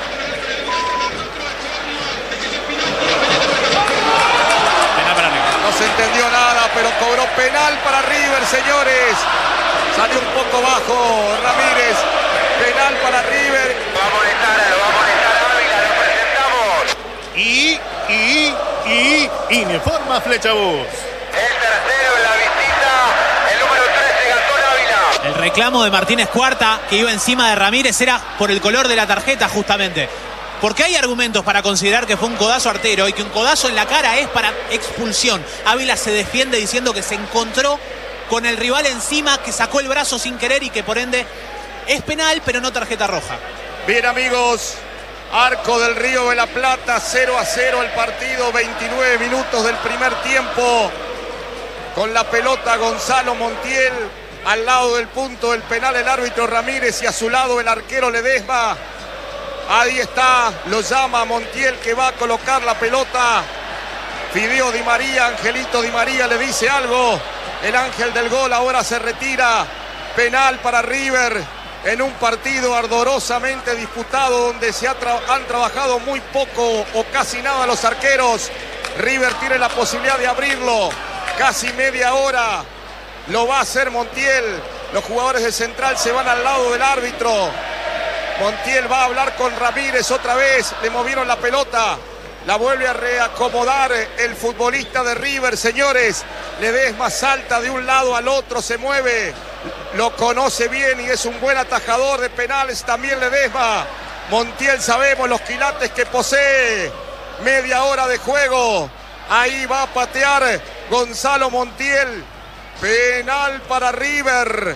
No se entendió nada, pero cobró penal para River, señores. Salió un poco bajo Ramírez. Penal para River. Lo va a molestar, lo va a molestar Ávila, lo presentamos. Y, y, y, informa Flechabús. El tercero en la visita, el número trece, Gastón Ávila. El reclamo de Martínez Cuarta, que iba encima de Ramírez, era por el color de la tarjeta, justamente. Porque hay argumentos para considerar que fue un codazo artero y que un codazo en la cara es para expulsión. Ávila se defiende diciendo que se encontró con el rival encima, que sacó el brazo sin querer y que por ende es penal, pero no tarjeta roja. Bien, amigos, Arco del Río de la Plata, cero a cero el partido, veintinueve minutos del primer tiempo. Con la pelota Gonzalo Montiel, al lado del punto del penal el árbitro Ramírez y a su lado el arquero Ledesma. Ahí está, lo llama Montiel, que va a colocar la pelota. Fideo Di María, Angelito Di María le dice algo. El ángel del gol ahora se retira. Penal para River en un partido ardorosamente disputado donde se ha tra- han trabajado muy poco o casi nada los arqueros. River tiene la posibilidad de abrirlo. Casi media hora lo va a hacer Montiel. Los jugadores de Central se van al lado del árbitro. Montiel va a hablar con Ramírez otra vez. Le movieron la pelota. La vuelve a reacomodar el futbolista de River, señores. Ledesma salta de un lado al otro, se mueve. Lo conoce bien y es un buen atajador de penales también Ledesma. Montiel, sabemos los quilates que posee. Media hora de juego. Ahí va a patear Gonzalo Montiel. Penal para River.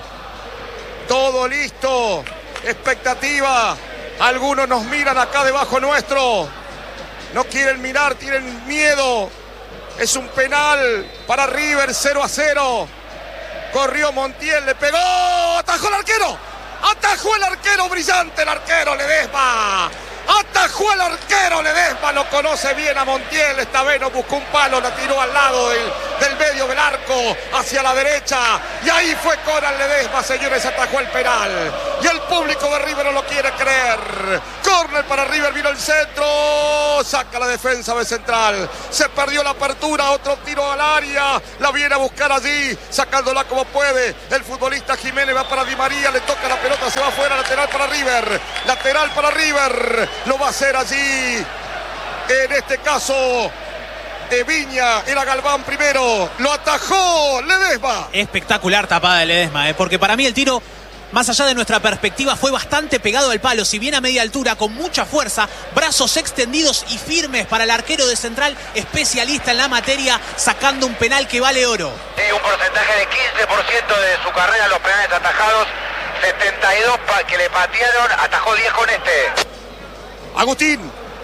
Todo listo. Expectativa. Algunos nos miran acá debajo nuestro. No quieren mirar, tienen miedo. Es un penal para River, cero a cero. Corrió Montiel, le pegó. Atajó el arquero. Atajó el arquero, brillante el arquero Ledesma. Atajó el arquero Ledesma, lo conoce bien a Montiel. Esta vez no buscó un palo, la tiró al lado del, del medio del arco, hacia la derecha. Y ahí fue Conan Ledesma, señores, atajó el penal. Y el público de River no lo quiere creer. Córner para River, vino el centro. Saca la defensa de Central. Se perdió la apertura, otro tiro al área. La viene a buscar allí, sacándola como puede. El futbolista Jiménez va para Di María, le toca la pelota, se va afuera, lateral para River. Lateral para River. Lo va a hacer allí, en este caso, de Viña. Era Galván primero, lo atajó Ledesma. Espectacular tapada de Ledesma, ¿eh? Porque para mí el tiro, más allá de nuestra perspectiva, fue bastante pegado al palo. Si bien a media altura, con mucha fuerza, brazos extendidos y firmes para el arquero de Central, especialista en la materia, sacando un penal que vale oro. Sí, un porcentaje de quince por ciento de su carrera los penales atajados, setenta y dos que le patearon, atajó diez con este. Agustín.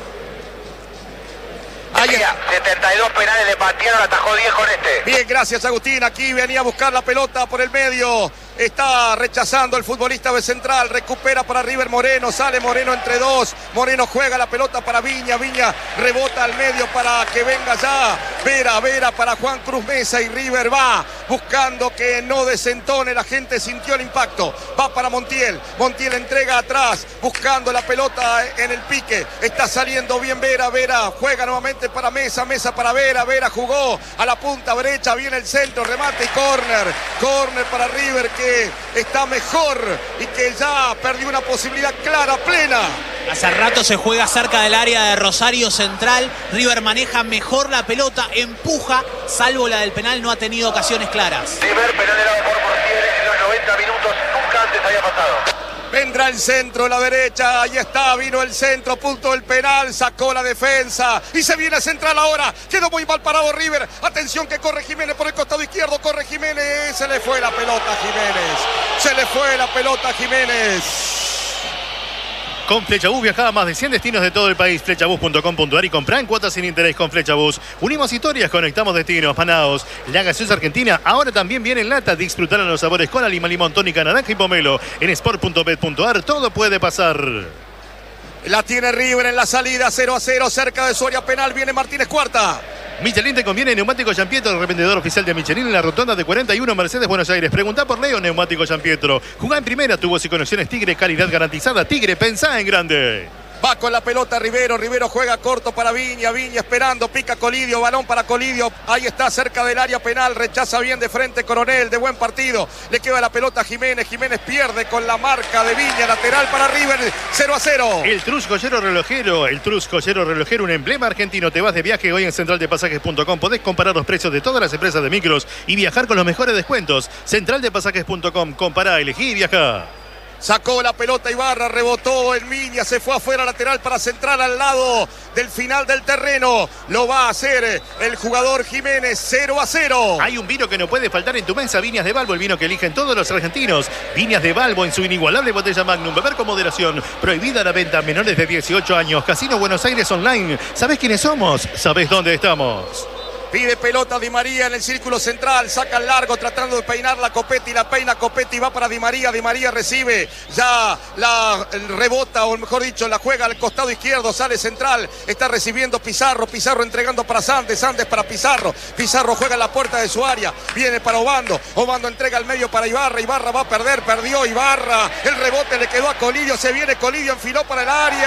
Ahí Decía, setenta y dos penales le patearon, atajó diez con este. Bien, gracias Agustín. Aquí venía a buscar la pelota por el medio. Está rechazando el futbolista de Central. Recupera para River Moreno. Sale Moreno entre dos. Moreno juega la pelota para Viña. Viña rebota al medio para que venga ya Vera. Vera para Juan Cruz Mesa. Y River va buscando que no desentone. La gente sintió el impacto. Va para Montiel. Montiel entrega atrás. Buscando la pelota en el pique. Está saliendo bien Vera. Vera juega nuevamente para Mesa. Mesa para Vera. Vera jugó a la punta derecha. Viene el centro. Remate y córner. Córner para River, que está mejor y que ya perdió una posibilidad clara, plena. Hace rato se juega cerca del área de Rosario Central. River maneja mejor la pelota, empuja, salvo la del penal, no ha tenido ocasiones claras. Primer penal dado por Montiel en los noventa minutos, nunca antes había pasado. Vendrá el centro, la derecha, ahí está, vino el centro, punto del penal, sacó la defensa y se viene Central ahora. Quedó muy mal parado River. Atención que corre Jiménez por el costado izquierdo, corre Jiménez, se le fue la pelota a Jiménez. Se le fue la pelota a Jiménez. Con Flechabús viajá a más de cien destinos de todo el país. Flechabús punto com punto ar y comprá en cuotas sin interés con Flechabús. Unimos historias, conectamos destinos. Manaos, la gaseosa argentina ahora también viene en lata. Disfrutar los sabores con lima, limón, tónica, naranja y pomelo. En sport punto bet punto ar todo puede pasar. La tiene River en la salida, cero a cero, cerca de su área penal. Viene Martínez Cuarta. Michelin te conviene Neumático Giampietro, revendedor oficial de Michelin en la rotonda de cuarenta y uno Mercedes, Buenos Aires. Preguntá por Leo Neumático Giampietro. Jugá en primera, tubos y conexiones Tigre, calidad garantizada. Tigre, pensá en grande. Va con la pelota Rivero, Rivero juega corto para Viña, Viña esperando, pica Colidio, balón para Colidio, ahí está cerca del área penal, rechaza bien de frente Coronel, de buen partido, le queda la pelota a Jiménez, Jiménez pierde con la marca de Viña, lateral para River, cero a cero. El Trus Joyero Relojero, el Trus Joyero Relojero, un emblema argentino, te vas de viaje hoy en central de pasajes punto com, podés comparar los precios de todas las empresas de micros y viajar con los mejores descuentos. central de pasajes punto com, compará, elegí y viajá. Sacó la pelota Ibarra, rebotó en Viña, se fue afuera lateral para centrar al lado del final del terreno. Lo va a hacer el jugador Jiménez, cero a cero. Hay un vino que no puede faltar en tu mesa, Viñas de Balbo, el vino que eligen todos los argentinos. Viñas de Balbo en su inigualable botella Magnum, beber con moderación. Prohibida la venta a menores de dieciocho años. Casino Buenos Aires Online. ¿Sabés quiénes somos? ¿Sabés dónde estamos? Pide pelota Di María en el círculo central, saca el largo tratando de peinar la Copetti, la peina Copetti, va para Di María, Di María recibe, ya la rebota, o mejor dicho, la juega al costado izquierdo, sale central, está recibiendo Pizarro, Pizarro entregando para Sandes, Sandes para Pizarro, Pizarro juega en la puerta de su área, viene para Obando, Obando entrega al medio para Ibarra, Ibarra va a perder, perdió Ibarra, el rebote le quedó a Colidio, se viene Colidio, enfiló para el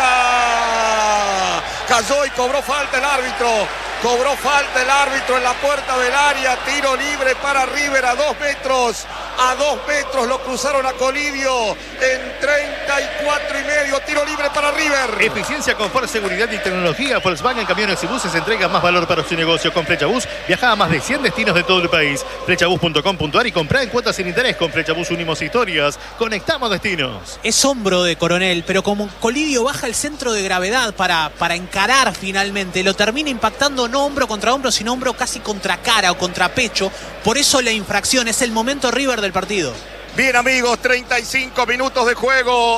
área, cayó y cobró falta el árbitro, cobró falta el árbitro en la puerta del área, tiro libre para River a dos metros, a dos metros lo cruzaron a Colidio en treinta y cuatro y medio, tiro libre para River. Eficiencia, confort, seguridad y tecnología. Volkswagen Camiones y Buses entrega más valor para su negocio. Con Flechabús viaja a más de cien destinos de todo el país. Flechabús punto com punto ar y comprá en cuotas sin interés. Con Flechabús unimos historias, conectamos destinos. Es hombro de Coronel, pero como Colidio baja el centro de gravedad para, para encarar finalmente, lo termina impactando no hombro contra hombro, sino hombro casi contra cara o contra pecho. Por eso la infracción, es el momento River del partido. Bien amigos, treinta y cinco minutos de juego.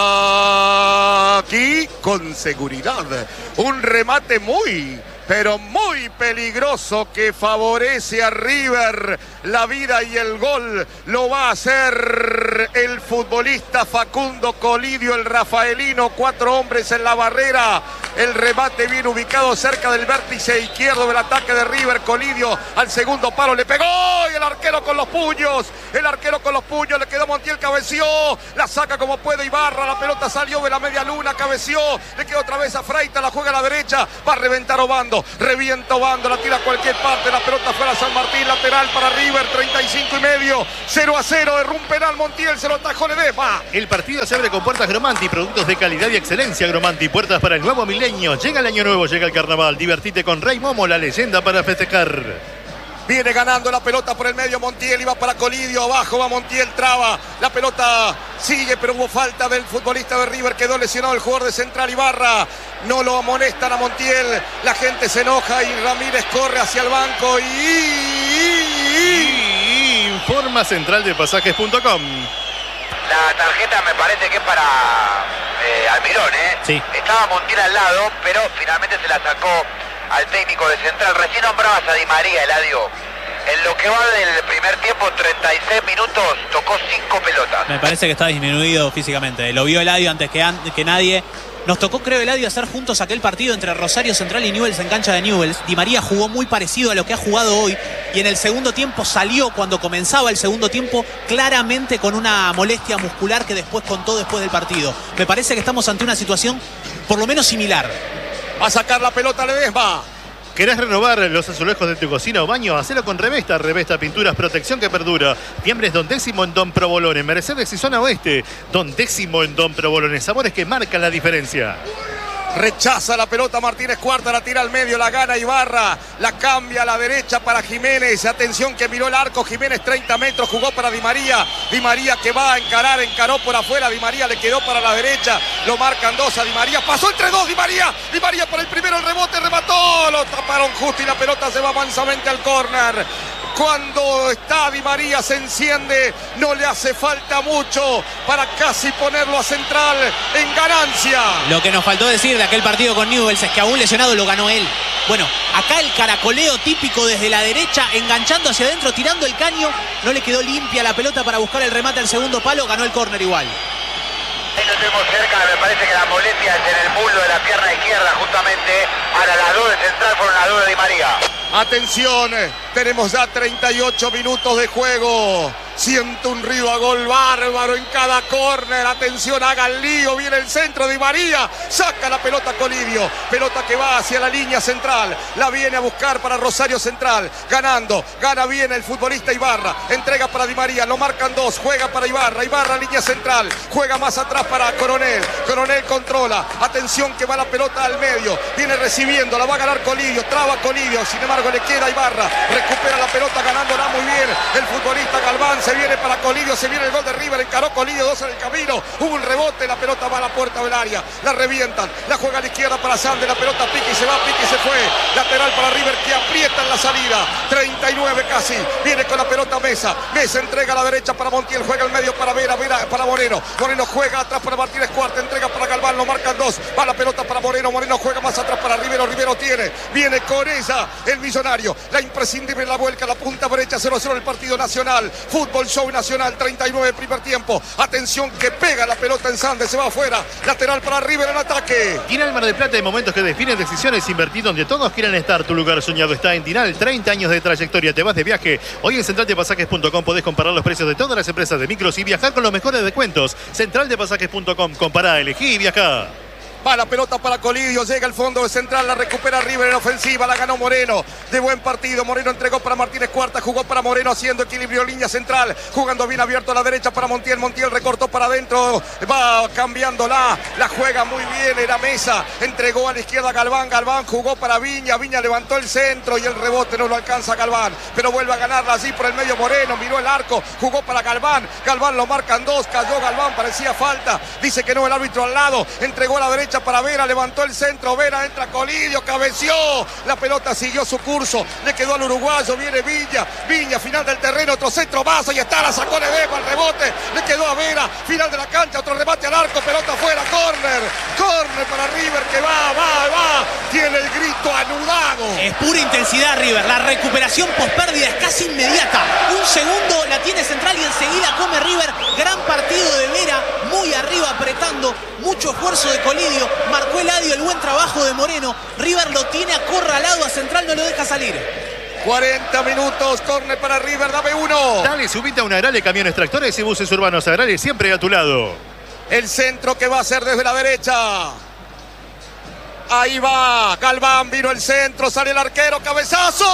Aquí con seguridad. Un remate muy, pero muy peligroso que favorece a River. La vida y el gol lo va a hacer el futbolista Facundo Colidio, el rafaelino. Cuatro hombres en la barrera. El remate bien ubicado cerca del vértice izquierdo del ataque de River. Colidio al segundo palo le pegó y el arquero con los puños. El arquero con los puños, le quedó Montiel, cabeció. La saca como puede Ibarra. La pelota salió de la media luna, cabeció. Le quedó otra vez a Freita, la juega a la derecha. Va a reventar Obando. Revienta Obando, la tira a cualquier parte. La pelota fuera San Martín, lateral para River. treinta y cinco y medio, cero a cero. Erró un penal Montiel, se lo atajó Ledesma. El partido se abre con puertas Gromanti, productos de calidad y excelencia Gromanti. Puertas para el nuevo milenio. Llega el año nuevo, llega el carnaval. Divertite con Rey Momo, la leyenda para festejar. Viene ganando la pelota por el medio Montiel y va para Colidio. Abajo va Montiel, traba. La pelota sigue, pero hubo falta del futbolista de River. Quedó lesionado el jugador de Central Ibarra. No lo amonestan a Montiel. La gente se enoja y Ramírez corre hacia el banco. Y, y, y... informa central de pasajes punto com. La tarjeta me parece que es para eh, Almirón, ¿eh? Sí. Estaba Montiel al lado, pero finalmente se la sacó al técnico de Central. Recién nombrabas a Di María, Eladio. En lo que va del primer tiempo, treinta y seis minutos, tocó cinco pelotas. Me parece que está disminuido físicamente. Lo vio Eladio antes que, an que nadie. Nos tocó, creo, Eladio, hacer juntos aquel partido entre Rosario Central y Newell's en cancha de Newell's. Di María jugó muy parecido a lo que ha jugado hoy. Y en el segundo tiempo salió, cuando comenzaba el segundo tiempo, claramente con una molestia muscular que después contó después del partido. Me parece que estamos ante una situación por lo menos similar. Va a sacar la pelota Ledesma. ¿Querés renovar los azulejos de tu cocina o baño? Hacelo con Revesta. Revesta Pinturas, protección que perdura. Tiembres Don Décimo en Don Provolone. Mercedes y zona oeste. Don Décimo en Don Provolone. Sabores que marcan la diferencia. Rechaza la pelota Martínez Cuarta, la tira al medio, la gana Ibarra, la cambia a la derecha para Jiménez. Atención que miró el arco, Jiménez treinta metros, jugó para Di María. Di María que va a encarar, encaró por afuera, Di María le quedó para la derecha, lo marcan dos a Di María, pasó entre dos Di María, Di María por el primero, el rebote, remató, lo taparon justo y la pelota se va mansamente al córner. Cuando está Di María se enciende, no le hace falta mucho para casi ponerlo a central en ganancia. Lo que nos faltó decir de aquel partido con Newell's es que aún lesionado lo ganó él. Bueno, acá el caracoleo típico desde la derecha, enganchando hacia adentro, tirando el caño. No le quedó limpia la pelota para buscar el remate al segundo palo, ganó el córner igual. Ahí lo tenemos cerca, me parece que la molestia es en el muslo de la pierna izquierda justamente. Ahora las dos de central fueron las dos de Di María. Atención, tenemos ya treinta y ocho minutos de juego. Siento un río a gol bárbaro en cada córner. Atención, haga el lío. Viene el centro de Di María. Saca la pelota Colidio. Pelota que va hacia la línea central. La viene a buscar para Rosario Central. Ganando. Gana bien el futbolista Ibarra. Entrega para Di María. Lo marcan dos. Juega para Ibarra. Ibarra, línea central. Juega más atrás para Coronel. Coronel controla. Atención que va la pelota al medio. Viene recibiendo. La va a ganar Colidio. Traba Colidio. Sin embargo, le queda Ibarra. Recupera la pelota ganándola muy bien el futbolista Galván. Se viene para Colidio, se viene el gol de River, encaró Colidio, dos en el camino, hubo un rebote, la pelota va a la puerta del área, la revientan, la juega a la izquierda para Sande, la pelota pica y se va, pica y se fue, lateral para River que aprieta en la salida, treinta y nueve casi, viene con la pelota Mesa, Mesa entrega a la derecha para Montiel, juega al medio para Vera, Vera para Moreno, Moreno juega atrás para Martínez Cuarta, entrega para Galván, lo marcan dos, va la pelota para Moreno, Moreno juega más atrás para Rivero, Rivero tiene, viene con ella el millonario, la imprescindible la vuelca, la punta derecha, cero a cero el partido nacional, fútbol Show Nacional, treinta y nueve primer tiempo. Atención que pega la pelota en Sande, se va afuera. Lateral para River en ataque. Tinal Mar del Plata, de momentos que definen decisiones, invertir donde todos quieran estar. Tu lugar soñado está en Tinal, treinta años de trayectoria. Te vas de viaje. Hoy en central de pasajes punto com podés comparar los precios de todas las empresas de micros y viajar con los mejores descuentos. central de pasajes punto com, compará, elegí y viajá. Va la pelota para Colidio, llega al fondo de central, la recupera River en ofensiva, la ganó Moreno, de buen partido, Moreno entregó para Martínez Cuarta, jugó para Moreno haciendo equilibrio, línea central, jugando bien abierto a la derecha para Montiel, Montiel recortó para adentro, va cambiándola, la juega muy bien, era Mesa, entregó a la izquierda Galván, Galván jugó para Viña, Viña levantó el centro y el rebote no lo alcanza Galván, pero vuelve a ganarla así por el medio Moreno, miró el arco, jugó para Galván, Galván lo marcan dos, cayó Galván, parecía falta, dice que no el árbitro al lado, entregó a la derecha para Vera, levantó el centro, Vera entra Colidio, cabeció, la pelota siguió su curso, le quedó al uruguayo, viene Viña, Viña, final del terreno, otro centro más, y está, la sacó Ledesma, el rebote, le quedó a Vera, final de la cancha, otro remate al arco, pelota afuera, córner, córner para River que va, va, va, tiene el grito anudado. Es pura intensidad River, la recuperación pospérdida es casi inmediata, un segundo la tiene central y enseguida come River, gran partido de Vera, muy arriba apretando, mucho esfuerzo de Colidio, marcó el adio, el buen trabajo de Moreno, River lo tiene acorralado a central, no lo deja salir. cuarenta minutos, córner para River, dame uno. Dale, subite a una Agrale, camiones, tractores y buses urbanos. Agrale siempre a tu lado. El centro que va a ser desde la derecha. Ahí va, Galván, vino el centro, sale el arquero, cabezazo.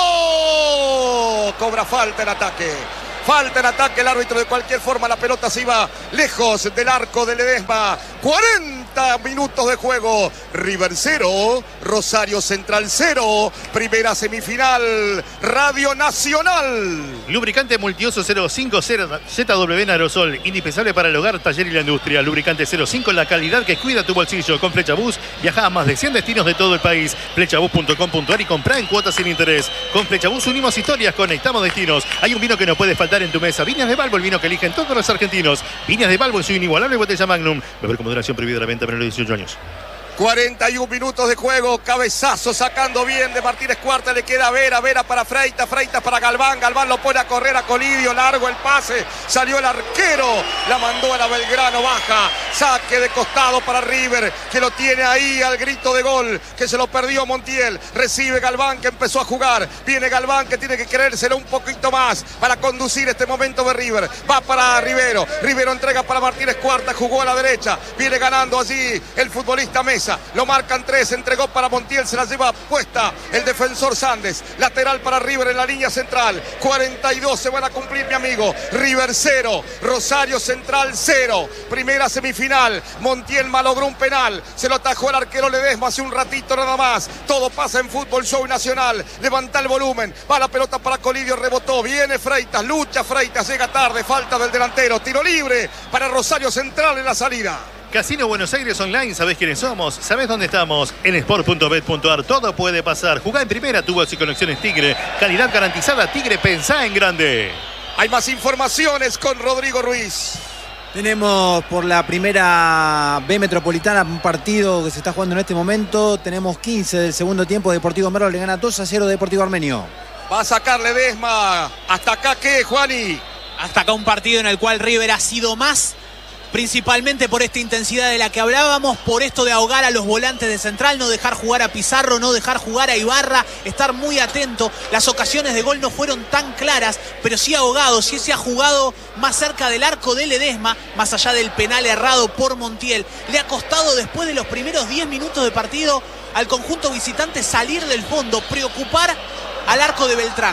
Cobra falta en ataque. Falta en ataque el árbitro, de cualquier forma la pelota se iba lejos del arco de Ledesma. cuarenta minutos de juego. River cero, Rosario Central cero. Primera semifinal, Radio Nacional. Lubricante multiuso cero cinco Z W en aerosol, indispensable para el hogar, taller y la industria. Lubricante cero cinco, la calidad que cuida tu bolsillo. Con Flechabús viaja a más de cien destinos de todo el país. Flechabús punto com punto ar y comprá en cuotas sin interés. Con Flechabús unimos historias, conectamos destinos. Hay un vino que no puede faltar en tu mesa. Viñas de Balbo, el vino que eligen todos los argentinos. Viñas de Balbo en su inigualable botella Magnum. Beber con moderación, prohibida la venta menor de dieciocho años. cuarenta y un minutos de juego, cabezazo sacando bien de Martínez Cuarta, le queda Vera, Vera para Freitas, Freitas para Galván, Galván lo pone a correr a Colidio, largo el pase, salió el arquero, la mandó a la Belgrano, baja, saque de costado para River, que lo tiene ahí al grito de gol, que se lo perdió Montiel, recibe Galván que empezó a jugar, viene Galván que tiene que creérselo un poquito más para conducir este momento de River, va para Rivero, Rivero entrega para Martínez Cuarta, jugó a la derecha, viene ganando allí el futbolista Mesa. Lo marcan tres, entregó para Montiel, se la lleva puesta el defensor Sandes, lateral para River en la línea central, cuarenta y dos se van a cumplir, mi amigo. River cero, Rosario Central cero, primera semifinal, Montiel malogró un penal, se lo atajó el arquero Ledesma hace un ratito nada más, todo pasa en Fútbol Show Nacional, levanta el volumen, va la pelota para Colidio, rebotó, viene Freitas, lucha Freitas, llega tarde, falta del delantero, tiro libre para Rosario Central en la salida. Casino Buenos Aires Online, ¿sabés quiénes somos? ¿Sabés dónde estamos? En sport punto bet punto ar. Todo puede pasar. Jugá en primera, tubos y conexiones Tigre. Calidad garantizada. Tigre, pensá en grande. Hay más informaciones con Rodrigo Ruiz. Tenemos por la primera B Metropolitana un partido que se está jugando en este momento. Tenemos quince del segundo tiempo. Deportivo Merlo le gana dos a cero a Deportivo Armenio. Va a sacar Ledesma. ¿Hasta acá qué, Juani? Hasta acá un partido en el cual River ha sido más, principalmente por esta intensidad de la que hablábamos, por esto de ahogar a los volantes de Central, no dejar jugar a Pizarro, no dejar jugar a Ibarra, estar muy atento. Las ocasiones de gol no fueron tan claras, pero sí ahogado, sí se ha jugado más cerca del arco de Ledesma, más allá del penal errado por Montiel. Le ha costado después de los primeros diez minutos de partido al conjunto visitante salir del fondo, preocupar al arco de Beltrán.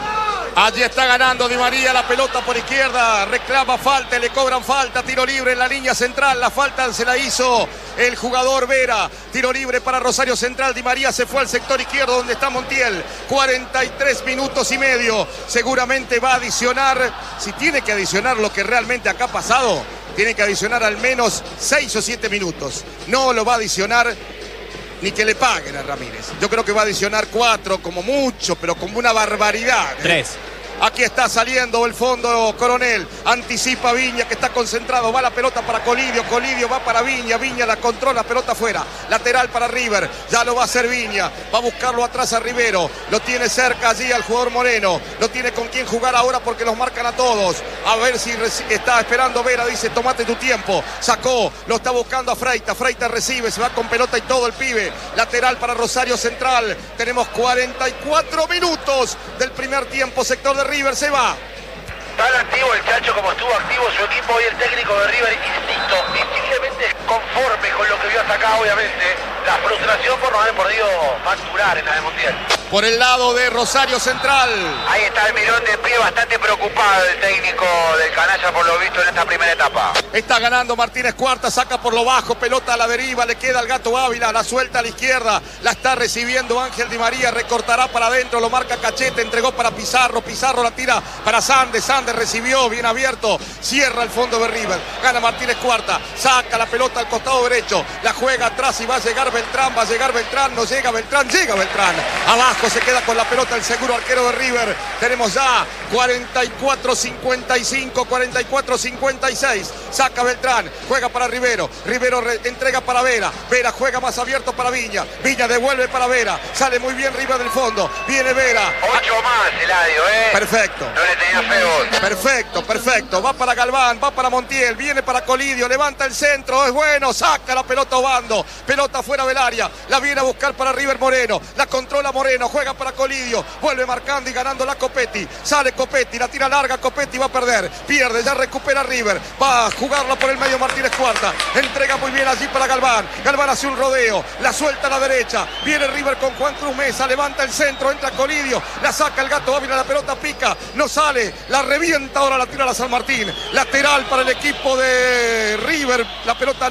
Allí está ganando Di María, la pelota por izquierda, reclama falta, le cobran falta, tiro libre en la línea central, la falta se la hizo el jugador Vera, tiro libre para Rosario Central, Di María se fue al sector izquierdo donde está Montiel, cuarenta y tres minutos y medio, seguramente va a adicionar, si tiene que adicionar lo que realmente acá ha pasado, tiene que adicionar al menos seis o siete minutos, no lo va a adicionar ni que le paguen a Ramírez. Yo creo que va a adicionar cuatro como mucho, pero como una barbaridad. ¿eh? Tres. Aquí está saliendo el fondo Coronel, anticipa Viña que está concentrado, va la pelota para Colidio, Colidio va para Viña, Viña la controla, pelota afuera, lateral para River, ya lo va a hacer Viña, va a buscarlo atrás a Rivero, lo tiene cerca allí al jugador Moreno, no tiene con quién jugar ahora porque los marcan a todos, a ver si está esperando Vera, dice tomate tu tiempo, sacó, lo está buscando a Freita, Freita recibe, se va con pelota y todo el pibe, lateral para Rosario Central, tenemos cuarenta y cuatro minutos del primer tiempo, sector de River se va. Tan activo el Chacho como estuvo activo su equipo y el técnico de River, insisto, visiblemente conforme con lo que vio hasta acá, obviamente. La frustración por no haber podido facturar en la de Montiel. Por el lado de Rosario Central. Ahí está el Mirón de pie, bastante preocupado el técnico del canalla por lo visto en esta primera etapa. Está ganando Martínez Cuarta, saca por lo bajo, pelota a la deriva, le queda al Gato Ávila, la suelta a la izquierda, la está recibiendo Ángel Di María, recortará para adentro, lo marca Cachete, entregó para Pizarro, Pizarro la tira para Sandes, Sandes recibió, bien abierto, cierra el fondo de River, gana Martínez Cuarta, saca la pelota al costado derecho, la juega atrás y va a llegar Beltrán, va a llegar Beltrán, no llega Beltrán, llega Beltrán, abajo se queda con la pelota el seguro arquero de River, tenemos ya cuarenta y cuatro cincuenta y cinco, cuarenta y cuatro cincuenta y seis, saca Beltrán, juega para Rivero, Rivero re, entrega para Vera, Vera juega más abierto para Viña, Viña devuelve para Vera, sale muy bien River del fondo, viene Vera. Ocho más, Eladio, ¿eh? Perfecto. No le tenía feo. Perfecto, perfecto, va para Galván, va para Montiel, viene para Colidio, levanta el centro, es bueno, saca la pelota Obando, pelota fuera del área, la viene a buscar para River Moreno, la controla Moreno, juega para Colidio, vuelve marcando y ganando la Copetti, sale Copetti, la tira larga, Copetti va a perder, pierde, ya recupera River, va a jugarla por el medio Martínez Cuarta, entrega muy bien allí para Galván, Galván hace un rodeo, la suelta a la derecha, viene River con Juan Cruz Mesa, levanta el centro, entra Colidio, la saca el Gato Ávila, la pelota pica, no sale, la revienta, ahora la tira a la San Martín, lateral para el equipo de River, la pelota